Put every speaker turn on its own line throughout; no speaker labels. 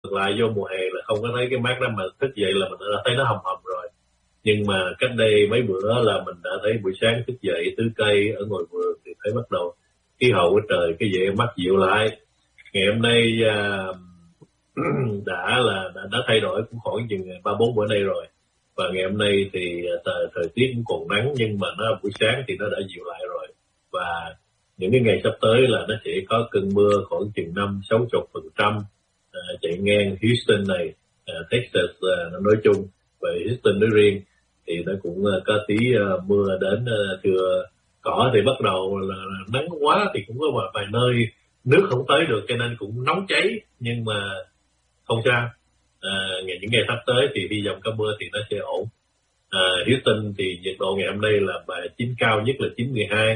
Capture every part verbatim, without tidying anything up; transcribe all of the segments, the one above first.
lại vô mùa hè là không có thấy cái mát đó, mà thức dậy là mình đã thấy nó hầm hầm rồi. Nhưng mà cách đây mấy bữa là mình đã thấy buổi sáng thức dậy tưới cây ở ngoài vườn thì thấy bắt đầu khí hậu của trời cái vậy mát dịu lại. Ngày hôm nay à, đã là đã, đã thay đổi cũng khoảng chừng ba bốn bữa nay rồi, và ngày hôm nay thì thời, thời tiết cũng còn nắng nhưng mà nó buổi sáng thì nó đã dịu lại rồi, và những cái ngày sắp tới là nó sẽ có cơn mưa khoảng chừng năm sáu chục phần trăm chạy ngang Houston này, à, Texas à, nó nói chung, và Houston nói riêng thì nó cũng uh, có tí uh, mưa đến uh, thưa cỏ thì bắt đầu là, là nắng quá thì cũng có vài, vài nơi nước không tới được cho nên cũng nóng cháy, nhưng mà không sao. À, ngày những ngày sắp tới thì hy vọng có mưa thì nó sẽ ổn. À, Houston thì nhiệt độ ngày hôm nay là chín cao nhất là chín mươi hai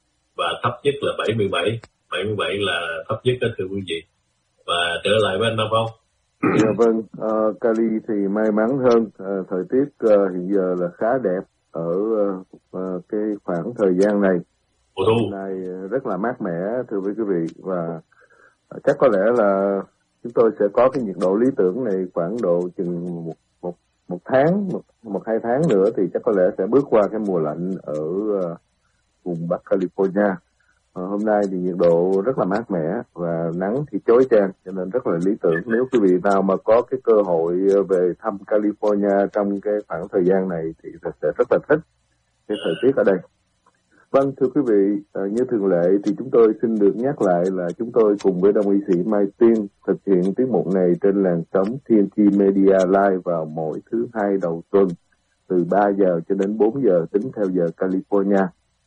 và thấp nhất là bảy mươi bảy. bảy mươi bảy là thấp nhất đó thưa quý vị. Và trở lại với anh Nam Phong.
Dạ vâng, uh, Cali thì may mắn hơn, uh, thời tiết uh, hiện giờ là khá đẹp ở uh, uh, cái khoảng thời gian này. Hôm nay rất là mát mẻ thưa quý vị, và uh, chắc có lẽ là chúng tôi sẽ có cái nhiệt độ lý tưởng này khoảng độ chừng một, một, một tháng, một, một hai tháng nữa thì chắc có lẽ sẽ bước qua cái mùa lạnh ở uh, vùng Bắc California. À, hôm nay thì nhiệt độ rất là mát mẻ và nắng thì chói chang cho nên rất là lý tưởng. Nếu quý vị nào mà có cái cơ hội về thăm California trong cái khoảng thời gian này thì sẽ rất là thích cái thời tiết ở đây. Vâng, thưa quý vị, à, như thường lệ thì chúng tôi xin được nhắc lại là chúng tôi cùng với đồng y sĩ Mai Tiên thực hiện tiết mục này trên làn sóng tê en tê Media Live vào mỗi thứ hai đầu tuần từ ba giờ cho đến bốn giờ tính theo giờ California.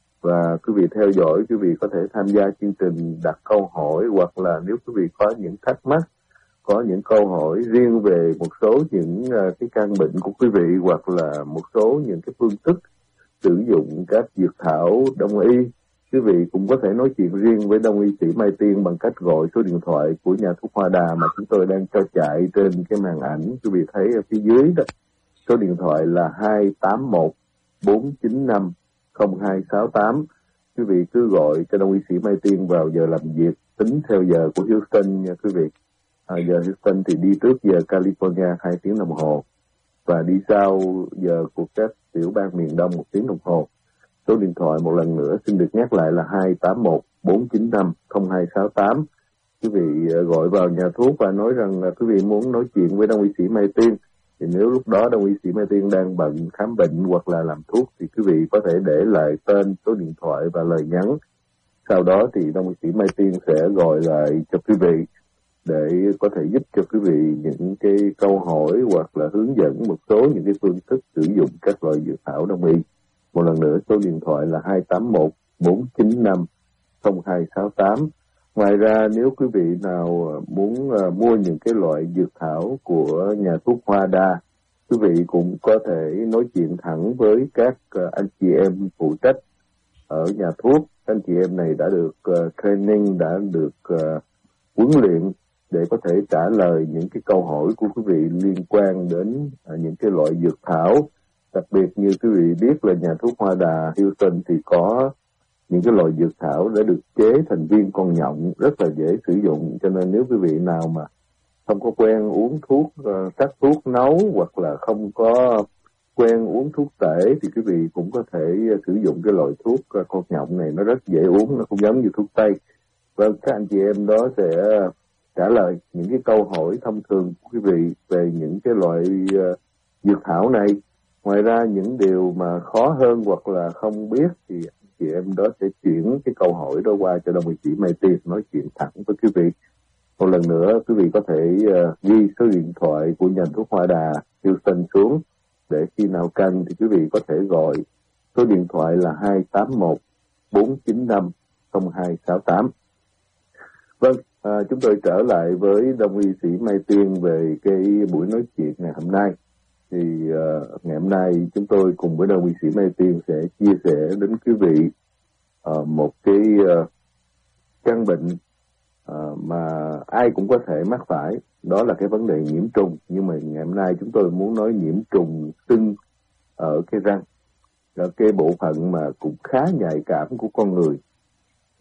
Và quý vị theo dõi, quý vị có thể tham gia chương trình đặt câu hỏi, hoặc là nếu quý vị có những thắc mắc, có những câu hỏi riêng về một số những uh, cái căn bệnh của quý vị, hoặc là một số những cái phương thức sử dụng các dược thảo đông y, quý vị cũng có thể nói chuyện riêng với đông y sĩ Mai Tiên bằng cách gọi số điện thoại của nhà thuốc Hoa Đà mà chúng tôi đang cho chạy trên cái màn ảnh. Quý vị thấy ở phía dưới đó, số điện thoại là hai tám một bốn chín năm không hai sáu tám. Quý vị cứ gọi cho đông y sĩ Mai Tiên vào giờ làm việc tính theo giờ của Houston nha quý vị. À, giờ Houston thì đi trước giờ California hai tiếng đồng hồ và đi sau giờ của các tiểu bang miền Đông một tiếng đồng hồ. Số điện thoại một lần nữa xin được nhắc lại là hai tám một bốn chín năm không hai sáu tám. Quý vị gọi vào nhà thuốc và nói rằng là quý vị muốn nói chuyện với đông y sĩ Mai Tiên. Thì nếu lúc đó đông y sĩ Mai Tiên đang bận khám bệnh hoặc là làm thuốc thì quý vị có thể để lại tên, số điện thoại và lời nhắn. Sau đó thì đông y sĩ Mai Tiên sẽ gọi lại cho quý vị để có thể giúp cho quý vị những cái câu hỏi hoặc là hướng dẫn một số những cái phương thức sử dụng các loại dược thảo đông y. Một lần nữa số điện thoại là hai tám một bốn chín năm không hai sáu tám. Ngoài ra nếu quý vị nào muốn uh, mua những cái loại dược thảo của nhà thuốc Hoa Đa, quý vị cũng có thể nói chuyện thẳng với các uh, anh chị em phụ trách ở nhà thuốc. Anh chị em này đã được uh, training, đã được uh, huấn luyện để có thể trả lời những cái câu hỏi của quý vị liên quan đến uh, những cái loại dược thảo. Đặc biệt như quý vị biết là nhà thuốc Hoa Đà Houston thì có những cái loại dược thảo đã được chế thành viên con nhộng rất là dễ sử dụng, cho nên nếu quý vị nào mà không có quen uống thuốc uh, sắc thuốc nấu hoặc là không có quen uống thuốc tể thì quý vị cũng có thể uh, sử dụng cái loại thuốc uh, con nhộng này, nó rất dễ uống, nó không giống như thuốc tây. Vâng, các anh chị em đó sẽ uh, trả lời những cái câu hỏi thông thường của quý vị về những cái loại uh, dược thảo này. Ngoài ra những điều mà khó hơn hoặc là không biết thì chị em đó sẽ chuyển cái câu hỏi đó qua cho đồng chí Mai Tiên nói chuyện thẳng với quý vị. Một lần nữa quý vị có thể uh, ghi số điện thoại của nhà thuốc Hoa Đà Houston xuống để khi nào cần thì quý vị có thể gọi. Số điện thoại là hai tám một bốn chín năm không hai sáu tám. Vâng, uh, chúng tôi trở lại với đồng y sĩ Mai Tiên về cái buổi nói chuyện ngày hôm nay. Thì uh, ngày hôm nay chúng tôi cùng với đồng y sĩ Mai Tiên sẽ chia sẻ đến quý vị uh, một cái uh, căn bệnh uh, mà ai cũng có thể mắc phải, đó là cái vấn đề nhiễm trùng. Nhưng mà ngày hôm nay chúng tôi muốn nói nhiễm trùng sưng ở cái răng, ở cái bộ phận mà cũng khá nhạy cảm của con người.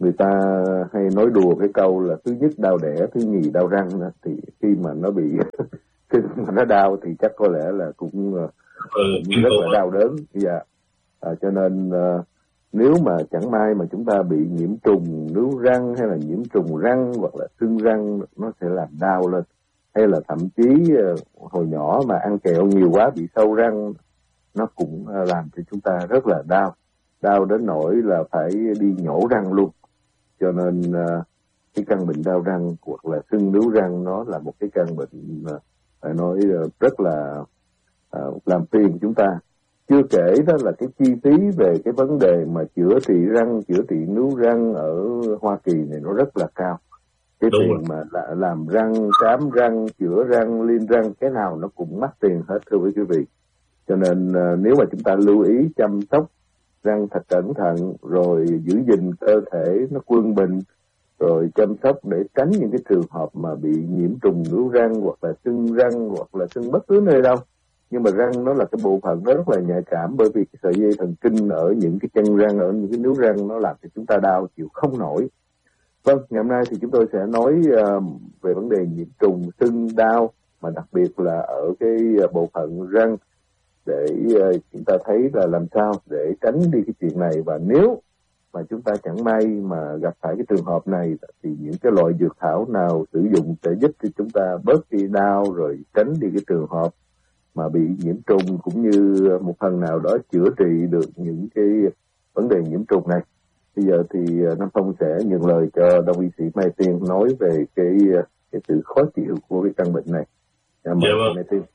người ta hay nói đùa cái câu là thứ nhất đau đẻ, thứ nhì đau răng đó. Thì khi mà nó bị khi mà nó đau thì chắc có lẽ là cũng,
ừ,
cũng rất là đau đớn. Dạ. À, cho nên uh, nếu mà chẳng may mà chúng ta bị nhiễm trùng nướu răng hay là nhiễm trùng răng hoặc là sưng răng, nó sẽ làm đau lên. Hay là thậm chí uh, hồi nhỏ mà ăn kẹo nhiều quá bị sâu răng, nó cũng uh, làm cho chúng ta rất là đau. Đau đến nỗi là phải đi nhổ răng luôn. Cho nên uh, cái căn bệnh đau răng hoặc là sưng nướu răng nó là một cái căn bệnh uh, phải nói uh, rất là uh, làm phiền chúng ta. Chưa kể đó là cái chi phí về cái vấn đề mà chữa trị răng, chữa trị nướu răng ở Hoa Kỳ này nó rất là cao. Cái
Đúng
tiền
rồi.
mà là, làm răng, khám răng, chữa răng, liên răng, cái nào nó cũng mắc tiền hết thưa quý vị. Cho nên uh, nếu mà chúng ta lưu ý chăm sóc răng thật cẩn thận, rồi giữ gìn cơ thể nó quân bình, rồi chăm sóc để tránh những cái trường hợp mà bị nhiễm trùng nướu răng hoặc là sưng răng hoặc là sưng bất cứ nơi đâu. Nhưng mà răng nó là cái bộ phận nó rất là nhạy cảm, bởi vì cái sợi dây thần kinh ở những cái chân răng, ở những cái nướu răng nó làm cho chúng ta đau chịu không nổi. Vâng, ngày hôm nay thì chúng tôi sẽ nói uh, về vấn đề nhiễm trùng sưng đau, mà đặc biệt là ở cái uh, bộ phận răng, để uh, chúng ta thấy là làm sao để tránh đi cái chuyện này. Và nếu mà chúng ta chẳng may mà gặp phải cái trường hợp này thì những cái loại dược thảo nào sử dụng sẽ giúp cho chúng ta bớt đi đau, rồi tránh đi cái trường hợp mà bị nhiễm trùng, cũng như một phần nào đó chữa trị được những cái vấn đề nhiễm trùng này. Bây giờ thì Nam Phong sẽ nhận lời cho Đông y sĩ Mai Tiên nói về cái cái sự khó chịu của cái căn bệnh này.
Dạ vâng. Mai Tiên.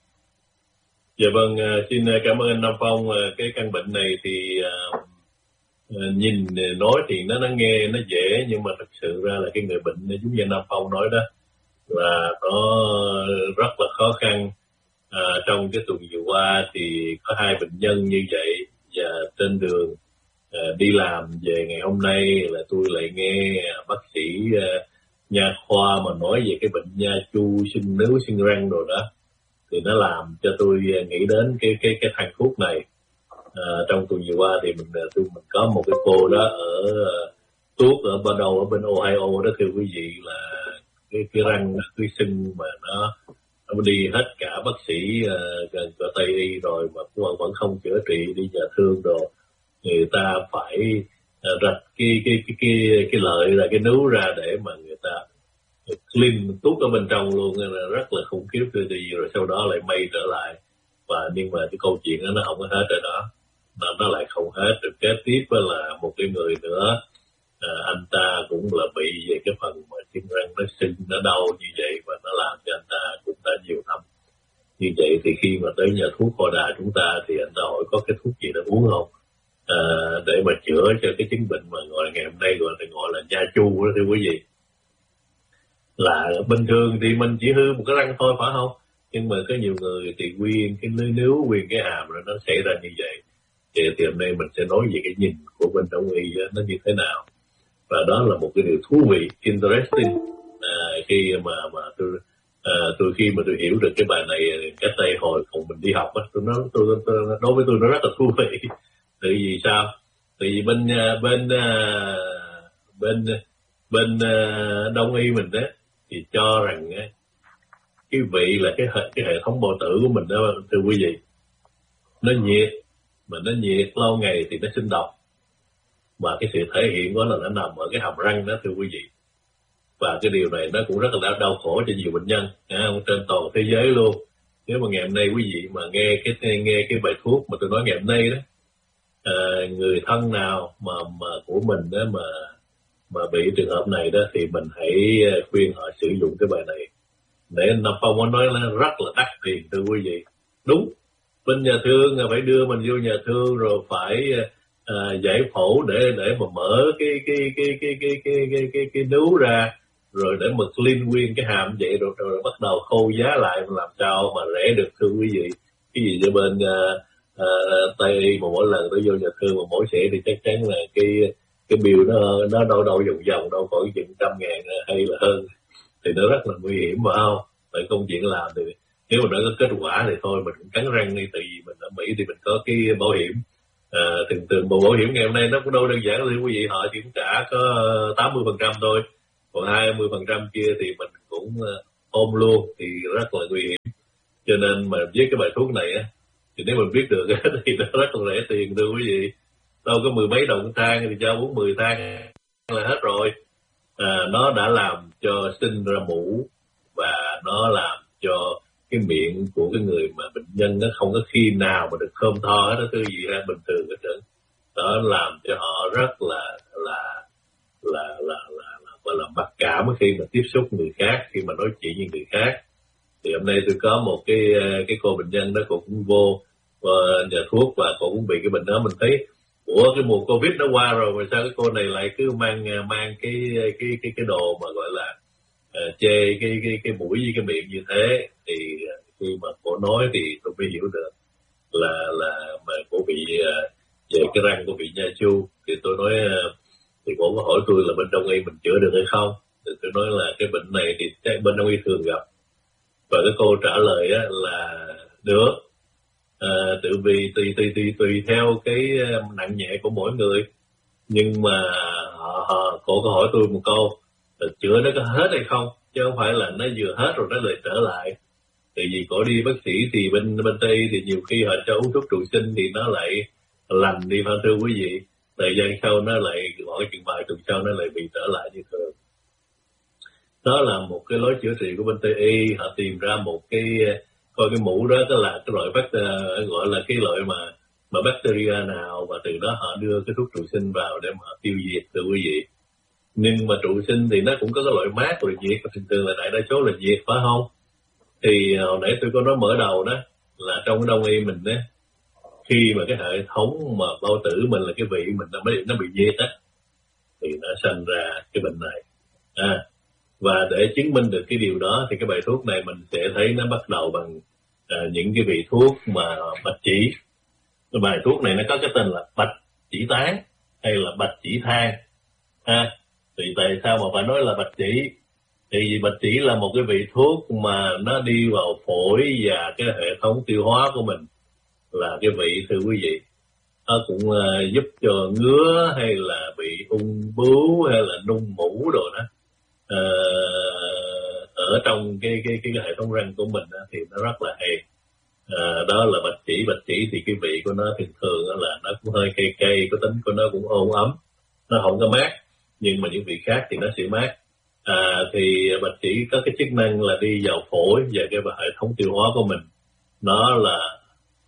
Dạ vâng, xin cảm ơn anh Nam Phong. Cái căn bệnh này thì uh, nhìn nói thì nó nó nghe nó dễ, nhưng mà thực sự ra là cái người bệnh giống như Nam Phong nói đó là nó rất là khó khăn. À, trong cái tuần vừa qua thì có hai bệnh nhân như vậy, và trên đường à, đi làm về ngày hôm nay là tôi lại nghe bác sĩ à, nha khoa mà nói về cái bệnh nha chu, sưng nướu, sưng răng rồi đó, thì nó làm cho tôi nghĩ đến cái cái cái thang thuốc này. À, trong tuần vừa qua thì mình tôi mình có một cái cô đó ở thuốc ở bên đâu ở bên Ohio đó thưa quý vị, là cái cái răng cái sưng mà nó nó đi hết cả bác sĩ uh, gần cả Tây y rồi mà vẫn không chữa trị, đi nhà thương rồi người ta phải uh, rạch cái cái cái cái cái lợi ra, cái nướu ra để mà người ta clean tuốt ở bên trong luôn, là rất là khủng khiếp từ đi, rồi sau đó lại may trở lại. Và nhưng mà cái câu chuyện đó nó không có hết rồi đó, nó nó lại không hết. Rồi kế tiếp là một cái người nữa, à, anh ta cũng là bị về cái phần mà chân răng nó sưng, nó đau như vậy, và nó làm cho anh ta cũng đã nhiều năm như vậy. Thì khi mà tới nhà thuốc Hoa Đà chúng ta thì anh ta hỏi có cái thuốc gì để uống không, à, để mà chữa cho cái chứng bệnh mà gọi là ngày hôm nay gọi là gọi là nha chu đó thưa quý vị. Là bình thường thì mình chỉ hư một cái răng thôi phải không, nhưng mà có nhiều người thì nguyên cái lưới níu, nguyên cái hàm rồi nó xảy ra như vậy. Thì, thì hôm nay mình sẽ nói về cái nhìn của bên đông y nó như thế nào. Và đó là một cái điều thú vị, interesting, à, khi mà mà tôi à, tôi khi mà tôi hiểu được cái bài này cách đây hồi còn mình đi học á, tôi nói tôi, tôi đối với tôi nó rất là thú vị. Tại vì sao? Tại vì bên bên bên bên đông y mình đó thì cho rằng cái vị là cái hệ, cái hệ thống bào tử của mình đó thưa quý vị, nó nhiệt, mà nó nhiệt lâu ngày thì nó sinh độc. Và cái sự thể hiện đó là nó nằm ở cái hàm răng đó thưa quý vị. Và cái điều này nó cũng rất là đau khổ cho nhiều bệnh nhân à, trên toàn thế giới luôn. Nếu mà ngày hôm nay quý vị mà nghe cái nghe cái bài thuốc mà tôi nói ngày hôm nay đó, à, người thân nào mà mà của mình đó mà mà bị trường hợp này đó, thì mình hãy khuyên họ sử dụng cái bài này. Để Nam Phong có nói là rất là đắt tiền thưa quý vị. Đúng, bên nhà thương là phải đưa mình vô nhà thương rồi phải à, giải phẫu để để mà mở cái cái cái cái cái cái cái cái cái nướu ra, rồi để mà clean nguyên cái hàm vậy, rồi, rồi, rồi bắt đầu khâu giá lại, làm sao mà rẻ được thưa quý vị. Cái gì cho bên uh, uh, Tây y mà mỗi lần tôi vô nhà thương mà mỗi sẽ thì chắc chắn là cái cái bill nó nó đâu đâu vòng vòng đâu khoảng chừng trăm ngàn hay là hơn, thì nó rất là nguy hiểm mà không. Tại công chuyện làm thì nếu mà nó có kết quả thì thôi mình cũng cắn răng đi, tại vì mình ở Mỹ thì mình có cái bảo hiểm À, thường thường bộ bảo hiểm ngày hôm nay nó cũng đâu đơn giản thưa quý vị, họ chỉ trả có tám mươi phần trăm thôi, còn hai mươi phần trăm kia thì mình cũng ôm luôn thì rất là nguy hiểm. Cho nên mà với cái bài thuốc này á, thì nếu mình biết được thì nó rất là rẻ tiền thưa quý vị, đâu có mười mấy đồng thang thì cho bốn mười thang là hết rồi. À, nó đã làm cho sinh ra mủ và nó làm cho cái miệng của cái người mà bệnh nhân nó không có khi nào mà được thơm tho hết đó, thứ gì ha, bình thường hết trơn. Đó làm cho họ rất là là là là là, là gọi là mặc cảm khi mà tiếp xúc người khác, khi mà nói chuyện với người khác. Thì hôm nay tôi có một cái cái cô bệnh nhân đó, cô cũng vô nhà thuốc và cô cũng bị cái bệnh đó. Mình thấy ủa cái mùa Covid nó qua rồi mà sao cái cô này lại cứ mang mang cái cái cái cái đồ mà gọi là uh, chê cái cái cái mũi với cái miệng như thế. Thì khi mà cô nói thì tôi mới hiểu được là là mà cô bị uh, về cái răng cô bị nha chu. Thì tôi nói uh, thì cô có hỏi tôi là bên đông y mình chữa được hay không. Thì tôi nói là cái bệnh này thì bên đông y thường gặp, và cái cô trả lời á, là được. À, tự vì tùy tùy tùy tùy theo cái nặng nhẹ của mỗi người. Nhưng mà họ, họ cô có hỏi tôi một câu là chữa nó có hết hay không, chứ không phải là nó vừa hết rồi nó lại trở lại. Tại vì cổ đi bác sĩ thì bên bên Tây thì nhiều khi họ cho uống thuốc trụ sinh thì nó lại lành đi, mà thưa quý vị, thời gian sau nó lại khoảng chừng vài tuần sau nó lại bị trở lại như thường. Đó là một cái lối chữa trị của bên Tây y. Họ tìm ra một cái coi cái mũ đó cái là cái loại bacteria, gọi là cái loại mà mà bacteria nào, và từ đó họ đưa cái thuốc trụ sinh vào để mà họ tiêu diệt thưa quý vị. Nhưng mà trụ sinh thì nó cũng có cái loại mát, loại diệt, và thường thường là đại đa số là diệt, phải không? Thì hồi nãy tôi có nói mở đầu đó là trong cái đông y mình á, khi mà cái hệ thống mà bao tử mình là cái vị mình nó bị nó bị diệt á, thì nó sinh ra cái bệnh này. À, và để chứng minh được cái điều đó thì cái bài thuốc này mình sẽ thấy nó bắt đầu bằng uh, những cái vị thuốc mà bạch chỉ. Cái bài thuốc này nó có cái tên là bạch chỉ tán hay là bạch chỉ than. À, thì tại sao mà phải nói là bạch chỉ? Thì vì bạch chỉ là một cái vị thuốc mà nó đi vào phổi và cái hệ thống tiêu hóa của mình là cái vị thưa quý vị. Nó cũng uh, giúp cho ngứa hay là bị ung bướu hay là nung mủ rồi đó. Uh, ở trong cái cái cái hệ thống răng của mình đó, thì nó rất là hay. Uh, đó là bạch chỉ. Bạch chỉ thì cái vị của nó thường thường là nó cũng hơi cay cay, có tính của nó cũng ôn ấm, nó không có mát, nhưng mà những vị khác thì nó sẽ mát. À, thì bạch chỉ có cái chức năng là đi vào phổi và cái hệ thống tiêu hóa của mình. Nó là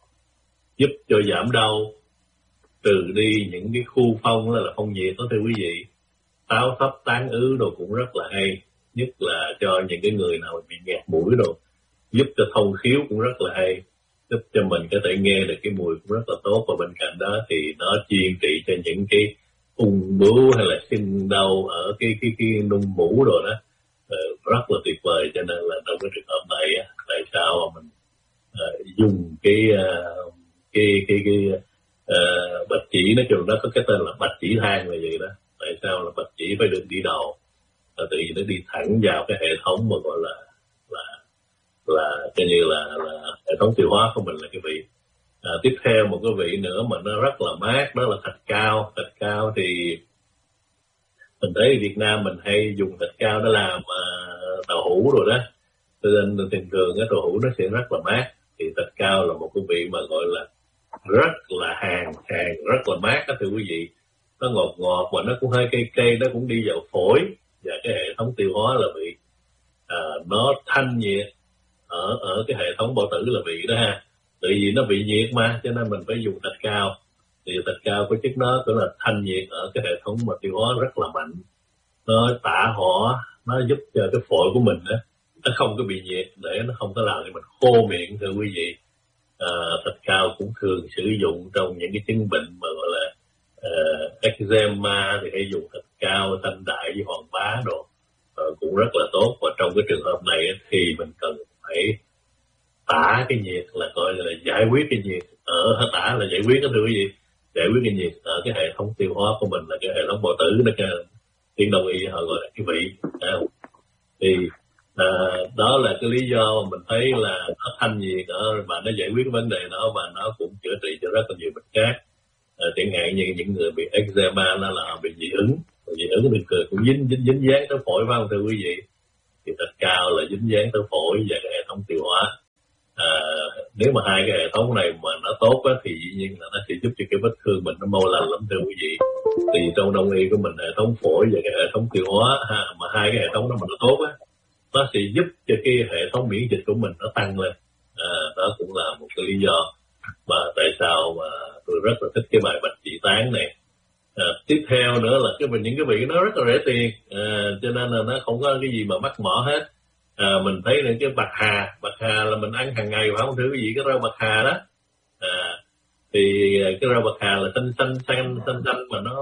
giúp cho giảm đau, trừ đi những cái khu phong là phong nhiệt đó thưa quý vị. Táo thấp tán ứ đồ cũng rất là hay, nhất là cho những cái người nào bị nghẹt mũi đồ, giúp cho thông khiếu cũng rất là hay, giúp cho mình có thể nghe được cái mùi cũng rất là tốt. Và bên cạnh đó thì nó chuyên trị cho những cái ung bướu hay là sưng đau ở cái cái cái nung mủ rồi đó, rất là tuyệt vời. Cho nên là trong cái trường hợp này tại sao mà mình uh, dùng cái uh, cái cái cái uh, bạch chỉ, nói chung nó có cái tên là bạch chỉ than là gì đó. Tại sao là bạch chỉ phải được đi đầu? Là tự nhiên nó đi thẳng vào cái hệ thống mà gọi là là là coi như là, là hệ thống tiêu hóa của mình là cái vị. À, tiếp theo một cái vị nữa mà nó rất là mát, đó là thạch cao. Thạch cao thì mình thấy Việt Nam mình hay dùng thạch cao để làm uh, tàu hũ rồi đó, cho nên thường thường cái tàu hũ nó sẽ rất là mát. Thì thạch cao là một cái vị mà gọi là rất là hàn hàn, rất là mát đó thưa quý vị. Nó ngọt ngọt và nó cũng hơi cay cay, nó cũng đi vào phổi và cái hệ thống tiêu hóa là vị. À, nó thanh nhiệt ở ở cái hệ thống bao tử là vị đó ha. Tại vì nó bị nhiệt mà, cho nên mình phải dùng thạch cao. Thì thạch cao có chức nó cũng là thanh nhiệt ở cái hệ thống mà tiêu hóa rất là mạnh. Nó tả hỏa, nó giúp cho cái phổi của mình đó, nó không có bị nhiệt, để nó không có làm cho mình khô miệng thưa quý vị. À, thạch cao cũng thường sử dụng trong những cái chứng bệnh mà gọi là uh, eczema thì hay dùng thạch cao, thanh đại với hoàng bá đồ, uh, cũng rất là tốt. Và trong cái trường hợp này thì mình cần phải tả cái nhiệt, là coi là giải quyết cái nhiệt ở tả là giải quyết đó thưa quý vị, giải quyết cái nhiệt ở cái hệ thống tiêu hóa của mình, là cái hệ thống bao tử đó, cái tiếng Đông y họ gọi là cái vị. À, thì à, đó là cái lý do mà mình thấy là nó thanh nhiệt ở, và nó giải quyết cái vấn đề đó, và nó cũng chữa trị cho rất là nhiều bệnh khác. À, chẳng hạn như những người bị eczema nó là bị dị ứng, dị ứng thì cũng dính dính dính dáng tới phổi, phải không thưa quý vị? Thì thịt cao là dính dáng tới phổi và cái hệ thống tiêu hóa. À, nếu mà hai cái hệ thống này mà nó tốt á, thì dĩ nhiên là nó sẽ giúp cho cái vết thương mình nó mau lành lắm thưa quý vị. Thì trong đông y của mình, hệ thống phổi và cái hệ thống tiêu hóa ha, mà hai cái hệ thống đó mà nó tốt á, nó sẽ giúp cho cái hệ thống miễn dịch của mình nó tăng lên. À, đó cũng là một cái lý do mà tại sao mà tôi rất là thích cái bài bạch chỉ tán này. À, tiếp theo nữa là cái những cái vị nó rất là rẻ tiền, à, cho nên là nó không có cái gì mà mắc mỏ hết. À, mình thấy là cái bạc hà, bạc hà là mình ăn hàng ngày phải không thưa quý vị? Cái rau bạc hà đó, à, thì cái rau bạc hà là xanh xanh xanh xanh xanh mà nó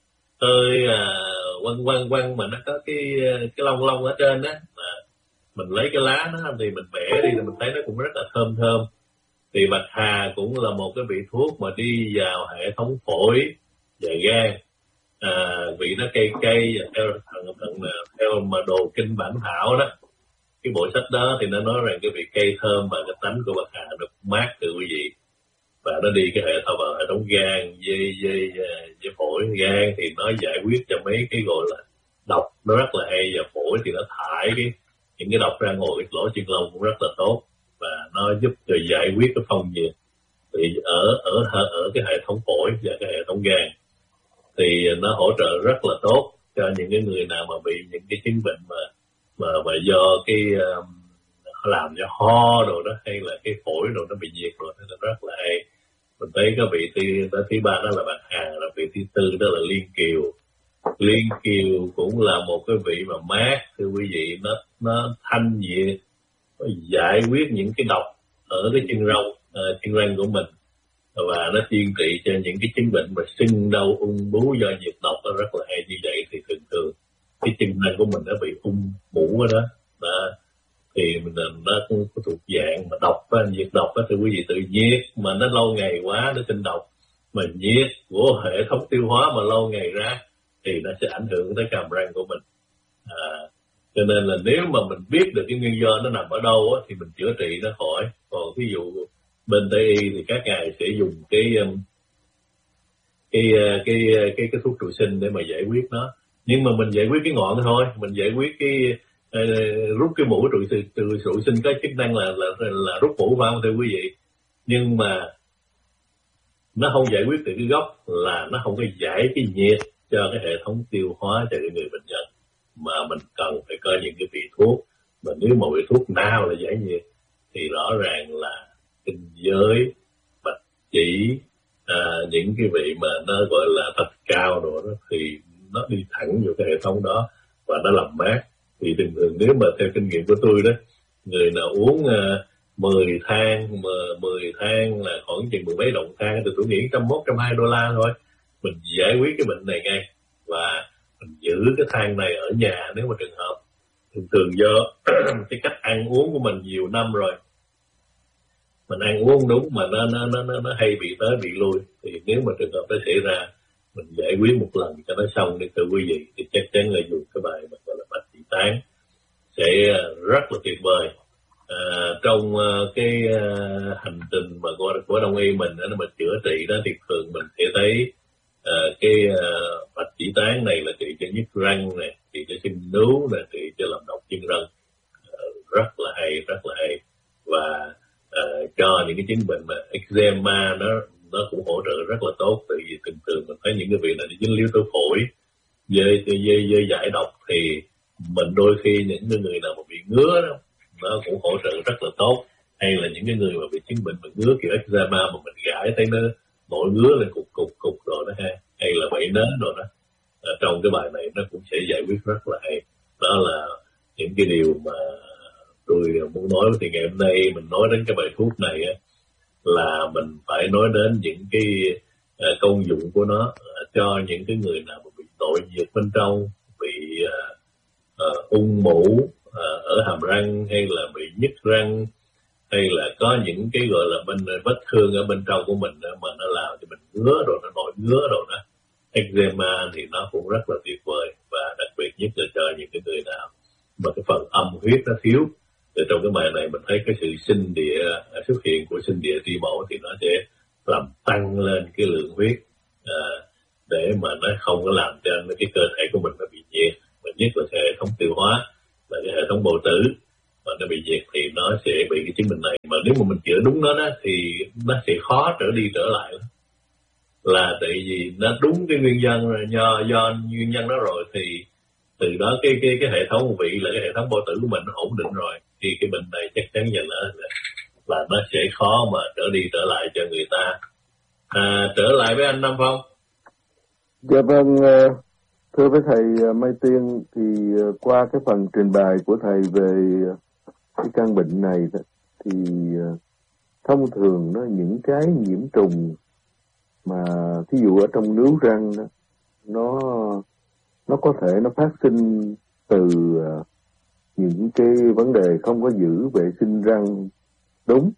hơi à, quăng quăng quăng mà nó có cái cái lông lông ở trên đó. À, mình lấy cái lá nó thì mình bẻ đi thì mình thấy nó cũng rất là thơm thơm. Thì bạc hà cũng là một cái vị thuốc mà đi vào hệ thống phổi và gan. À, vị nó cay cay và theo thằng thằng theo mà đồ kinh bản thảo đó, cái bộ sách đó thì nó nói rằng cái vị cây thơm và cái tánh của bạc hà được mát từ quý vị, và nó đi cái hệ thống vào hệ thống gan, dây dây dây phổi. Gan thì nó giải quyết cho mấy cái gọi là độc nó rất là hay, và phổi thì nó thải cái những cái độc ra ngoài lỗ chân lông cũng rất là tốt, và nó giúp cho giải quyết cái phong nhiệt. Thì ở ở ở cái hệ thống phổi và cái hệ thống gan thì nó hỗ trợ rất là tốt cho những cái người nào mà bị những cái chứng bệnh mà mà mà do cái um, làm cho ho đồ đó, hay là cái phổi đồ nó bị nhiệt rồi, nó rất là hay. Mình thấy cái vị thứ thứ ba đó là bạc hà, là vị thứ tư đó là liên kiều. Liên kiều cũng là một cái vị mà mát thưa quý vị, nó nó thanh nhiệt, nó giải quyết những cái độc ở cái chân răng uh, chân răng của mình, và nó chuyên trị cho những cái chứng bệnh mà sưng đau ung bú do nhiệt độc. Nó rất là hay. Như vậy thì thường thường cái chân răng của mình nó bị ung mủ đó, đó thì mình nó cũng thuộc dạng mà độc á, nhiệt độc á, thì quý vị tự nhiệt mà nó lâu ngày quá nó sinh độc, mà nhiệt của hệ thống tiêu hóa mà lâu ngày ra thì nó sẽ ảnh hưởng tới hàm răng của mình. À, cho nên là nếu mà mình biết được cái nguyên do nó nằm ở đâu á, thì mình chữa trị nó khỏi. Còn ví dụ bên Tây y thì các ngài sẽ dùng cái cái cái cái cái, cái thuốc trụ sinh để mà giải quyết nó, nhưng mà mình giải quyết cái ngọn thôi, mình giải quyết cái uh, rút cái mũ trụ sinh. Trụ sinh có chức năng là là là rút mũ vào thưa quý vị, nhưng mà nó không giải quyết từ cái gốc, là nó không có giải cái nhiệt cho cái hệ thống tiêu hóa cho cái người bệnh nhân, mà mình cần phải có những cái vị thuốc. Mà nếu mà vị thuốc nào là giải nhiệt thì rõ ràng là kinh giới, bạch chỉ, à, những cái vị mà nó gọi là thạch cao rồi đó, thì nó đi thẳng vào cái hệ thống đó và nó làm mát. Thì thường thường nếu mà theo kinh nghiệm của tôi đó, người nào uống uh, mười thang, mười thang là khoảng chừng mười mấy đồng thang, thì tôi nghĩ một trăm mốt, một trăm hai đô la thôi, mình giải quyết cái bệnh này ngay. Và mình giữ cái thang này ở nhà nếu mà trường hợp thường thường do cái cách ăn uống của mình nhiều năm rồi, mình ăn uống đúng mà nó nó nó nó hay bị tới bị lui, thì nếu mà trường hợp nó xảy ra, mình giải quyết một lần cho nó xong đi thưa quý vị, thì chắc chắn là dùng cái bài mình gọi là bạch chỉ tán sẽ rất là tuyệt vời. À, trong uh, cái uh, hành trình mà của, của đông y mình đó, mình chữa trị đó, thì thường mình sẽ thấy uh, cái uh, bạch chỉ tán này là trị cho nhức răng này, trị cho sưng nướu này, trị cho làm độc chân răng, uh, rất là hay, rất là hay. Và uh, cho những cái chứng bệnh mà eczema nó nó cũng hỗ trợ rất là tốt. Tại vì thường thường mình thấy những cái vị này dính líu tới phổi, dây dây dây giải độc, thì mình đôi khi những người nào mà bị ngứa đó, nó cũng hỗ trợ rất là tốt. Hay là những cái người mà bị chứng bệnh mà ngứa kiểu eczema mà mình gãi thấy nó nổi ngứa lên cục cục cục rồi đó ha, hay là vảy nến rồi đó, à, trong cái bài này nó cũng sẽ giải quyết rất là hay. Đó là những cái điều mà tôi muốn nói. Thì ngày hôm nay mình nói đến cái bài thuốc này á, là mình phải nói đến những cái uh, công dụng của nó uh, cho những cái người nào mà bị tội nhiệt bên trong, bị uh, uh, ung mủ uh, ở hàm răng, hay là bị nhức răng, hay là có những cái gọi là bên vết thương ở bên trong của mình đó, mà nó làm cho mình ngứa rồi, nó nổi ngứa rồi đó. Eczema thì nó cũng rất là tuyệt vời, và đặc biệt nhất là cho những cái người nào mà cái phần âm huyết nó thiếu. Thì trong cái bài này mình thấy cái sự sinh địa, xuất hiện của sinh địa tri bổ thì nó sẽ làm tăng lên cái lượng huyết, à, để mà nó không có làm cho cái cơ thể của mình nó bị diệt, và nhất là hệ thống tiêu hóa và cái hệ thống bào tử mà nó bị diệt thì nó sẽ bị cái chứng bệnh này. Mà nếu mà mình chữa đúng nó đó thì nó sẽ khó trở đi trở lại lắm. Là tại vì nó đúng cái nguyên nhân rồi, do do nguyên nhân đó rồi thì từ đó cái cái cái hệ thống vị là cái hệ thống bao tử của mình nó ổn định rồi thì cái bệnh này chắc chắn là nó là nó sẽ khó mà trở đi trở lại cho người ta. À, trở lại với anh Nam Phong.
Dạ vâng, thưa với thầy Mai Tiên, thì qua cái phần trình bày của thầy về cái căn bệnh này thì thông thường nó những cái nhiễm trùng mà thí dụ ở trong nướu răng đó, nó nó có thể nó phát sinh từ những cái vấn đề không có giữ vệ sinh răng đúng,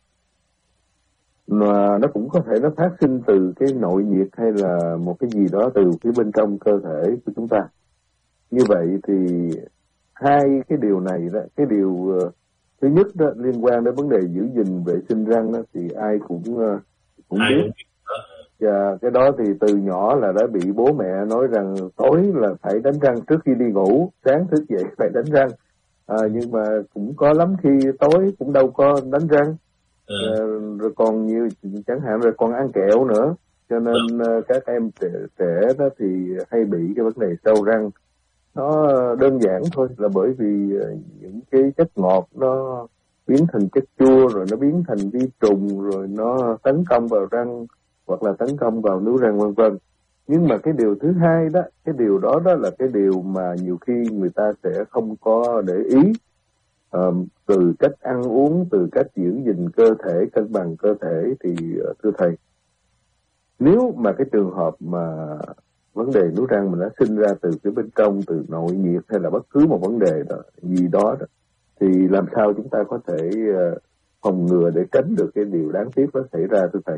mà nó cũng có thể nó phát sinh từ cái nội nhiệt hay là một cái gì đó từ phía bên trong cơ thể của chúng ta. Như vậy thì hai cái điều này đó, cái điều uh, thứ nhất đó liên quan đến vấn đề giữ gìn vệ sinh răng đó, thì ai cũng uh, cũng biết. Và cái đó thì từ nhỏ là đã bị bố mẹ nói rằng tối là phải đánh răng trước khi đi ngủ, sáng thức dậy phải đánh răng. À, nhưng mà cũng có lắm khi tối cũng đâu có đánh răng. À, rồi còn nhiều chẳng hạn rồi còn ăn kẹo nữa, cho nên uh, các em trẻ, trẻ đó thì hay bị cái vấn đề sâu răng. Nó đơn giản thôi, là bởi vì uh, những cái chất ngọt nó biến thành chất chua, rồi nó biến thành vi trùng, rồi nó tấn công vào răng hoặc là tấn công vào nướu răng vân vân. Nhưng mà cái điều thứ hai đó, cái điều đó đó là cái điều mà nhiều khi người ta sẽ không có để ý. Uh, từ cách ăn uống, từ cách giữ gìn cơ thể, cân bằng cơ thể thì uh, thưa thầy, nếu mà cái trường hợp mà vấn đề nướu răng mình đã sinh ra từ cái bên trong, từ nội nhiệt hay là bất cứ một vấn đề đó, gì đó, đó thì làm sao chúng ta có thể uh, phòng ngừa để tránh được cái điều đáng tiếc đó xảy ra thưa thầy?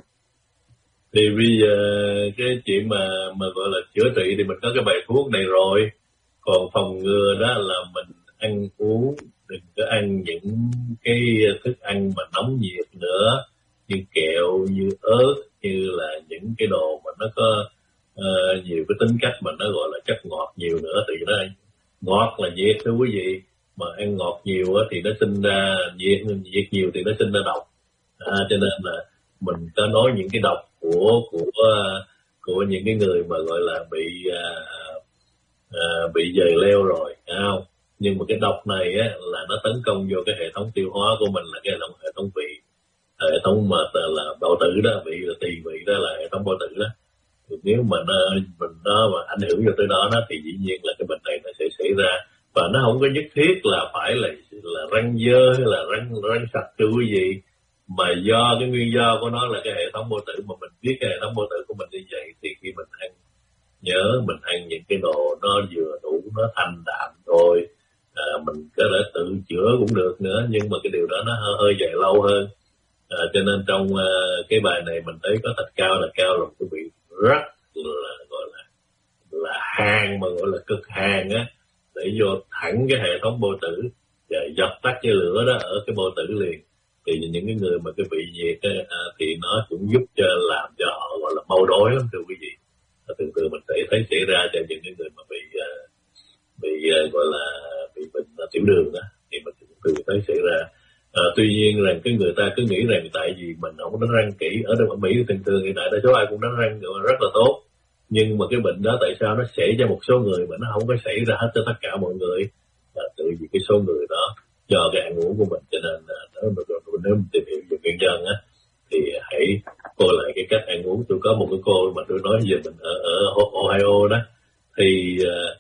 Thì bây giờ cái chuyện mà mà gọi là chữa trị thì mình có cái bài thuốc này rồi, còn phòng ngừa đó là mình ăn uống đừng có ăn những cái thức ăn mà nóng nhiệt nữa, như kẹo, như ớt, như là những cái đồ mà nó có uh, nhiều cái tính cách mà nó gọi là chất ngọt nhiều nữa. Thì nó ngọt là nhiệt thưa quý vị, mà ăn ngọt nhiều á thì nó sinh ra nhiệt, nhiệt nhiều thì nó sinh ra độc. À, cho nên là mình có nói những cái độc của của của những cái người mà gọi là bị uh, uh, bị dày leo rồi, phải không? Nhưng mà cái độc này á là nó tấn công vô cái hệ thống tiêu hóa của mình, là cái hệ thống hệ thống vị, hệ thống mà là bao tử đó, vị là tỳ vị đó là hệ thống bao tử đó. Thì nếu mà nó mình nó mà ảnh hưởng vô tới đó đó thì dĩ nhiên là cái bệnh này nó sẽ xảy ra. Và nó không có nhất thiết là phải là là răng dơ hay là răng răng sạch thưa quý vị, mà do cái nguyên do của nó là cái hệ thống bao tử, mà mình biết cái hệ thống bao tử của mình như vậy thì khi mình ăn, nhớ mình ăn những cái đồ nó vừa đủ, nó thanh đạm thôi. À, mình có thể tự chữa cũng được nữa, nhưng mà cái điều đó nó hơi, hơi dài lâu hơn. À, cho nên trong uh, cái bài này mình thấy có thạch cao là cao rồi quý vị, rất là gọi là là hàng, mà gọi là cực hàng á, để vô thẳng cái hệ thống bao tử và dập tắt cái lửa đó ở cái bao tử liền. Thì những cái người mà cái vị nhiệt á, à, thì nó cũng giúp cho làm cho họ gọi là mau đói lắm thưa quý vị. À, thường thường mình sẽ thấy xảy ra cho những cái người mà bị uh, bị uh, gọi là bị bệnh uh, tiểu đường đó, thì mình thường thấy xảy ra. À, tuy nhiên rằng cái người ta cứ nghĩ rằng tại vì mình không đánh răng kỹ, ở đâu ở Mỹ thường thường hiện tại đa số ai cũng đánh răng rất là tốt, nhưng mà cái bệnh đó tại sao nó xảy ra một số người mà nó không có xảy ra hết cho tất cả mọi người, là tự vì cái số người đó do cái ăn uống của mình. Cho nên là nếu mà nếu mình tìm hiểu về nguyên nhân á thì hãy coi lại cái cách ăn uống. Tôi có một cái cô mà tôi nói về mình ở, ở Ohio đó, thì uh,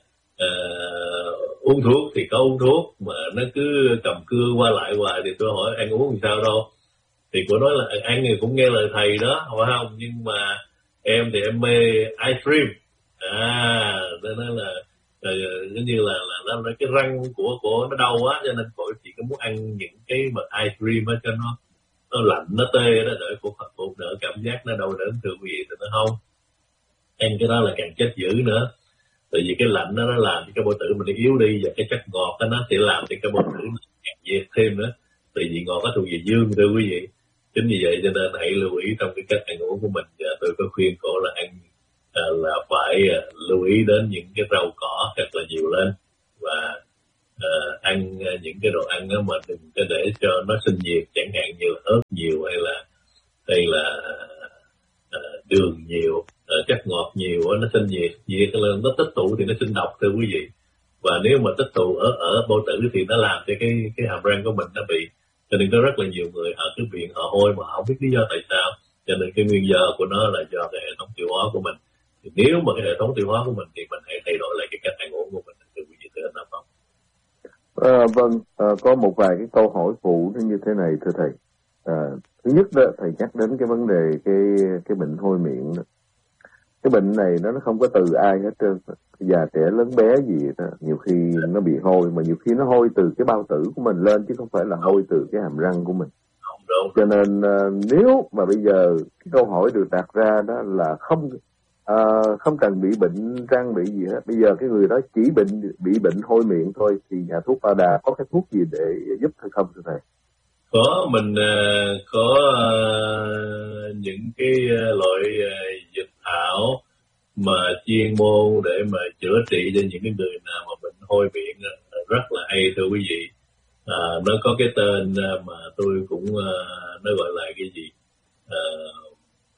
uh, uống thuốc thì có uống thuốc mà nó cứ cầm cưa qua lại hoài, thì tôi hỏi ăn uống làm sao đâu, thì cô nói là ăn thì cũng nghe lời thầy đó, phải không, nhưng mà em thì em mê ice cream. À nên là giống như là là nó cái răng của của nó đau quá, cho nên cô chỉ có muốn ăn những cái mà ice cream á cho nó nó lạnh, nó tê đó, để cô phụ đỡ cảm giác nó đau đớn thường vì thì nó không ăn cái đó là càng chết dữ nữa. Tại vì cái lạnh đó nó làm cho cái bao tử mình yếu đi, và cái chất ngọt đó nó sẽ làm cho cái bao tử nó càng diệt thêm nữa. Tại vì ngọt có thuộc về dương thưa quý vị. Chính vì vậy cho nên hãy lưu ý trong cái cách ăn uống của mình. Và tôi có khuyên cổ là ăn à, là phải à, lưu ý đến những cái rau cỏ thật là nhiều lên, và à, ăn à, những cái đồ ăn đó mà đừng có để cho nó sinh nhiệt, chẳng hạn như là ớt nhiều hay là hay là à, đường nhiều, à, chất ngọt nhiều nó sinh nhiệt, nhiệt là nó tích tụ thì nó sinh độc thưa quý vị. Và nếu mà tích tụ ở ở bao tử thì nó làm cho cái cái hàm răng của mình nó bị, cho nên có rất là nhiều người ở cái viện họ hôi mà không biết lý do tại sao, cho nên cái nguyên do của nó là do cái hệ thống tiêu hóa của mình. Thì nếu mà cái hệ thống tiêu hóa của mình thì mình hãy thay đổi lại cái cách ăn uống của mình, thưa quý vị, thưa anh Nam Phong.
À, vâng, à, có một vài cái câu hỏi phụ như thế này thưa thầy. À, thứ nhất đó, thầy nhắc đến cái vấn đề cái cái bệnh hôi miệng đó. Cái bệnh này nó không có từ ai hết trơn, già trẻ lớn bé gì đó, nhiều khi nó bị hôi, mà nhiều khi nó hôi từ cái bao tử của mình lên chứ không phải là hôi từ cái hàm răng của mình. Cho nên uh, nếu mà bây giờ cái câu hỏi được đặt ra đó là không uh, không cần bị bệnh răng bị gì hết, bây giờ cái người đó chỉ bệnh bị bệnh hôi miệng thôi, thì nhà thuốc Ba Đà có cái thuốc gì để giúp hay không thưa thầy?
Có, mình uh, có uh, những cái uh, loại uh, dịch thảo mà chuyên môn để mà chữa trị cho những cái người nào mà bệnh hôi miệng uh, rất là hay thưa quý vị. À, nó có cái tên uh, mà tôi cũng uh, nó gọi là cái gì? Uh,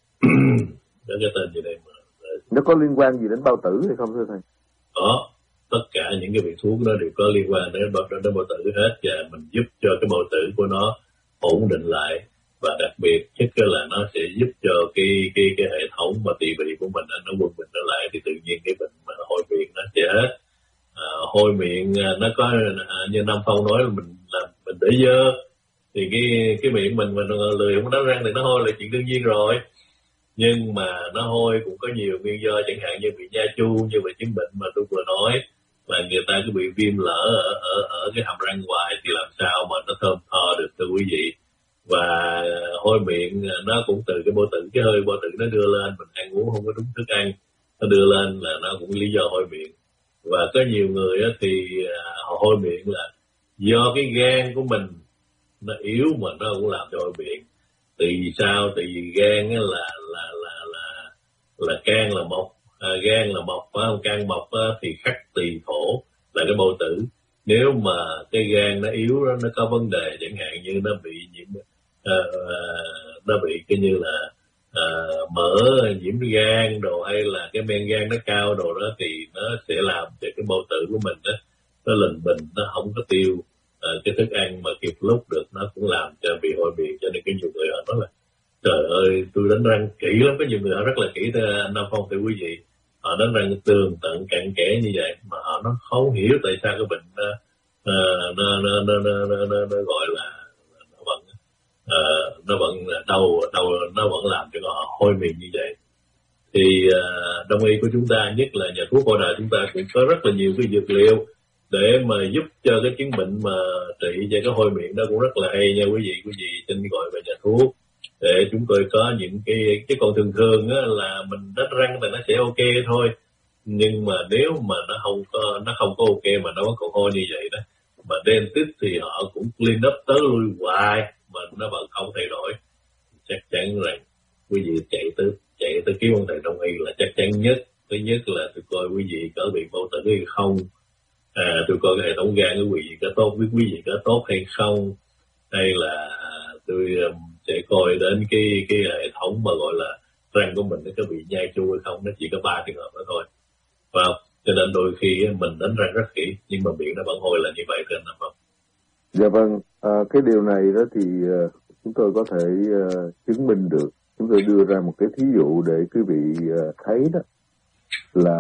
nó cái tên gì đây mà
nó có liên quan gì đến bao tử hay không thưa thầy?
Có, tất cả những cái vị thuốc đó đều có liên quan đến bao, đến bao tử hết, và mình giúp cho cái bao tử của nó ổn định lại, và đặc biệt nhất là nó sẽ giúp cho cái cái cái hệ thống mà tỳ vị của mình nó quân bình trở lại, thì tự nhiên cái bệnh mà hôi miệng nó sẽ hết. À, hôi miệng nó có à, như Nam Phong nói là mình làm mình để dơ thì cái cái miệng mình mình lười không đánh răng thì nó hôi là chuyện đương nhiên rồi. Nhưng mà nó hôi cũng có nhiều nguyên do, chẳng hạn như bị nha chu, như vậy chứng bệnh mà tôi vừa nói, là người ta cứ bị viêm lở ở ở ở cái hàm răng ngoài thì làm sao mà nó thơm tho được thưa quý vị. Và hôi miệng nó cũng từ cái bao tử, cái hơi bao tử nó đưa lên, mình ăn uống không có đúng thức ăn, nó đưa lên là nó cũng lý do hôi miệng. Và có nhiều người thì họ hôi miệng là do cái gan của mình nó yếu mà nó cũng làm cho hôi miệng. Vì sao? Tại vì gan là là là là là can là mộc, à, gan là mộc, phải không? Can mộc thì khắc tỳ thổ là cái bao tử. Nếu mà cái gan nó yếu đó, nó có vấn đề, chẳng hạn như nó bị nhiễm, uh, uh, nó bị cái như là uh, mỡ nhiễm gan đồ, hay là cái men gan nó cao đồ đó, thì nó sẽ làm cho cái bao tử của mình đó, nó lình bình, nó không có tiêu uh, cái thức ăn mà kịp lúc được, nó cũng làm cho bị hôi miệng. Cho nên cái nhiều người họ nói là trời ơi tôi đánh răng kỹ lắm, có nhiều người họ rất là kỹ thưa Nam Phong, thưa quý vị, họ đánh răng tường tận cặn kẽ như vậy mà họ nó không hiểu tại sao cái bệnh uh, uh, nó, nó, nó, nó, nó, nó, nó gọi là nó vẫn uh, nó vẫn đầu đầu nó vẫn làm cho họ hôi miệng như vậy. Thì uh, đông y của chúng ta, nhất là nhà thuốc Ba Đà, chúng ta cũng có rất là nhiều cái dược liệu để mà giúp cho cái chứng bệnh mà trị cho cái hôi miệng đó cũng rất là hay nha quý vị. Quý vị xin gọi về nhà thuốc để chúng tôi có những cái cái còn thường thường á, là mình đánh răng thì nó sẽ ok thôi, nhưng mà nếu mà nó không có nó không có ok mà nó vẫn còn hôi như vậy đó, mà dentist thì họ cũng clean up tới lui hoài mà nó vẫn không thay đổi, chắc chắn rằng quý vị chạy tới chạy tới kiếm ông thầy đông y là chắc chắn nhất. Thứ nhất là tôi coi quý vị có bị bao tử hay không, à, tôi coi cái hệ thống gan của quý vị có tốt với quý vị có tốt hay không, hay là tôi um, sẽ coi đến cái cái hệ thống mà gọi là răng của mình nó có bị nhai chu hay không. Nó chỉ có ba trường hợp đó thôi, và cho nên đôi khi mình đánh răng rất kỹ nhưng mà miệng nó vẫn hôi là như vậy thôi anh không?
Dạ vâng, à, cái điều này đó thì uh, chúng tôi có thể uh, chứng minh được. Chúng tôi đưa ra một cái thí dụ để quý vị uh, thấy đó là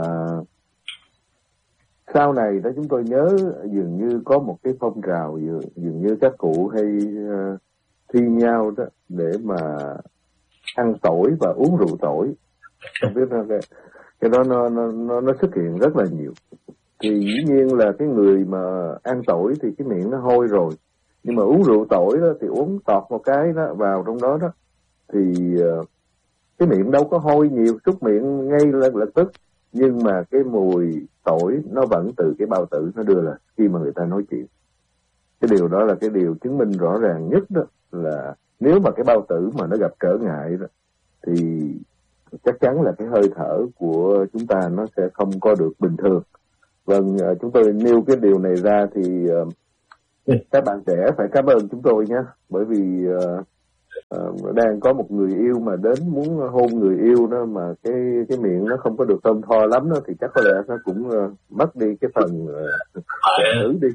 sau này đó chúng tôi nhớ dường như có một cái phong trào dường, dường như các cụ hay uh, thi nhau đó để mà ăn tỏi và uống rượu tỏi. Không biết nó cái, cái đó nó, nó nó xuất hiện rất là nhiều. Thì dĩ nhiên là cái người mà ăn tỏi thì cái miệng nó hôi rồi, nhưng mà uống rượu tỏi đó thì uống tọt một cái đó vào trong đó đó thì uh, cái miệng đâu có hôi nhiều, súc miệng ngay lập lập tức, nhưng mà cái mùi tỏi nó vẫn từ cái bao tử nó đưa là khi mà người ta nói chuyện. Cái điều đó là cái điều chứng minh rõ ràng nhất đó, là nếu mà cái bao tử mà nó gặp trở ngại đó thì chắc chắn là cái hơi thở của chúng ta nó sẽ không có được bình thường. Vâng, uh, chúng tôi nêu cái điều này ra thì uh, các bạn trẻ phải cảm ơn chúng tôi nhé, bởi vì uh, uh, đang có một người yêu mà đến muốn hôn người yêu đó mà cái cái miệng nó không có được thơm tho lắm đó, thì chắc có lẽ nó cũng uh, mất đi cái phần uh, nữ đi.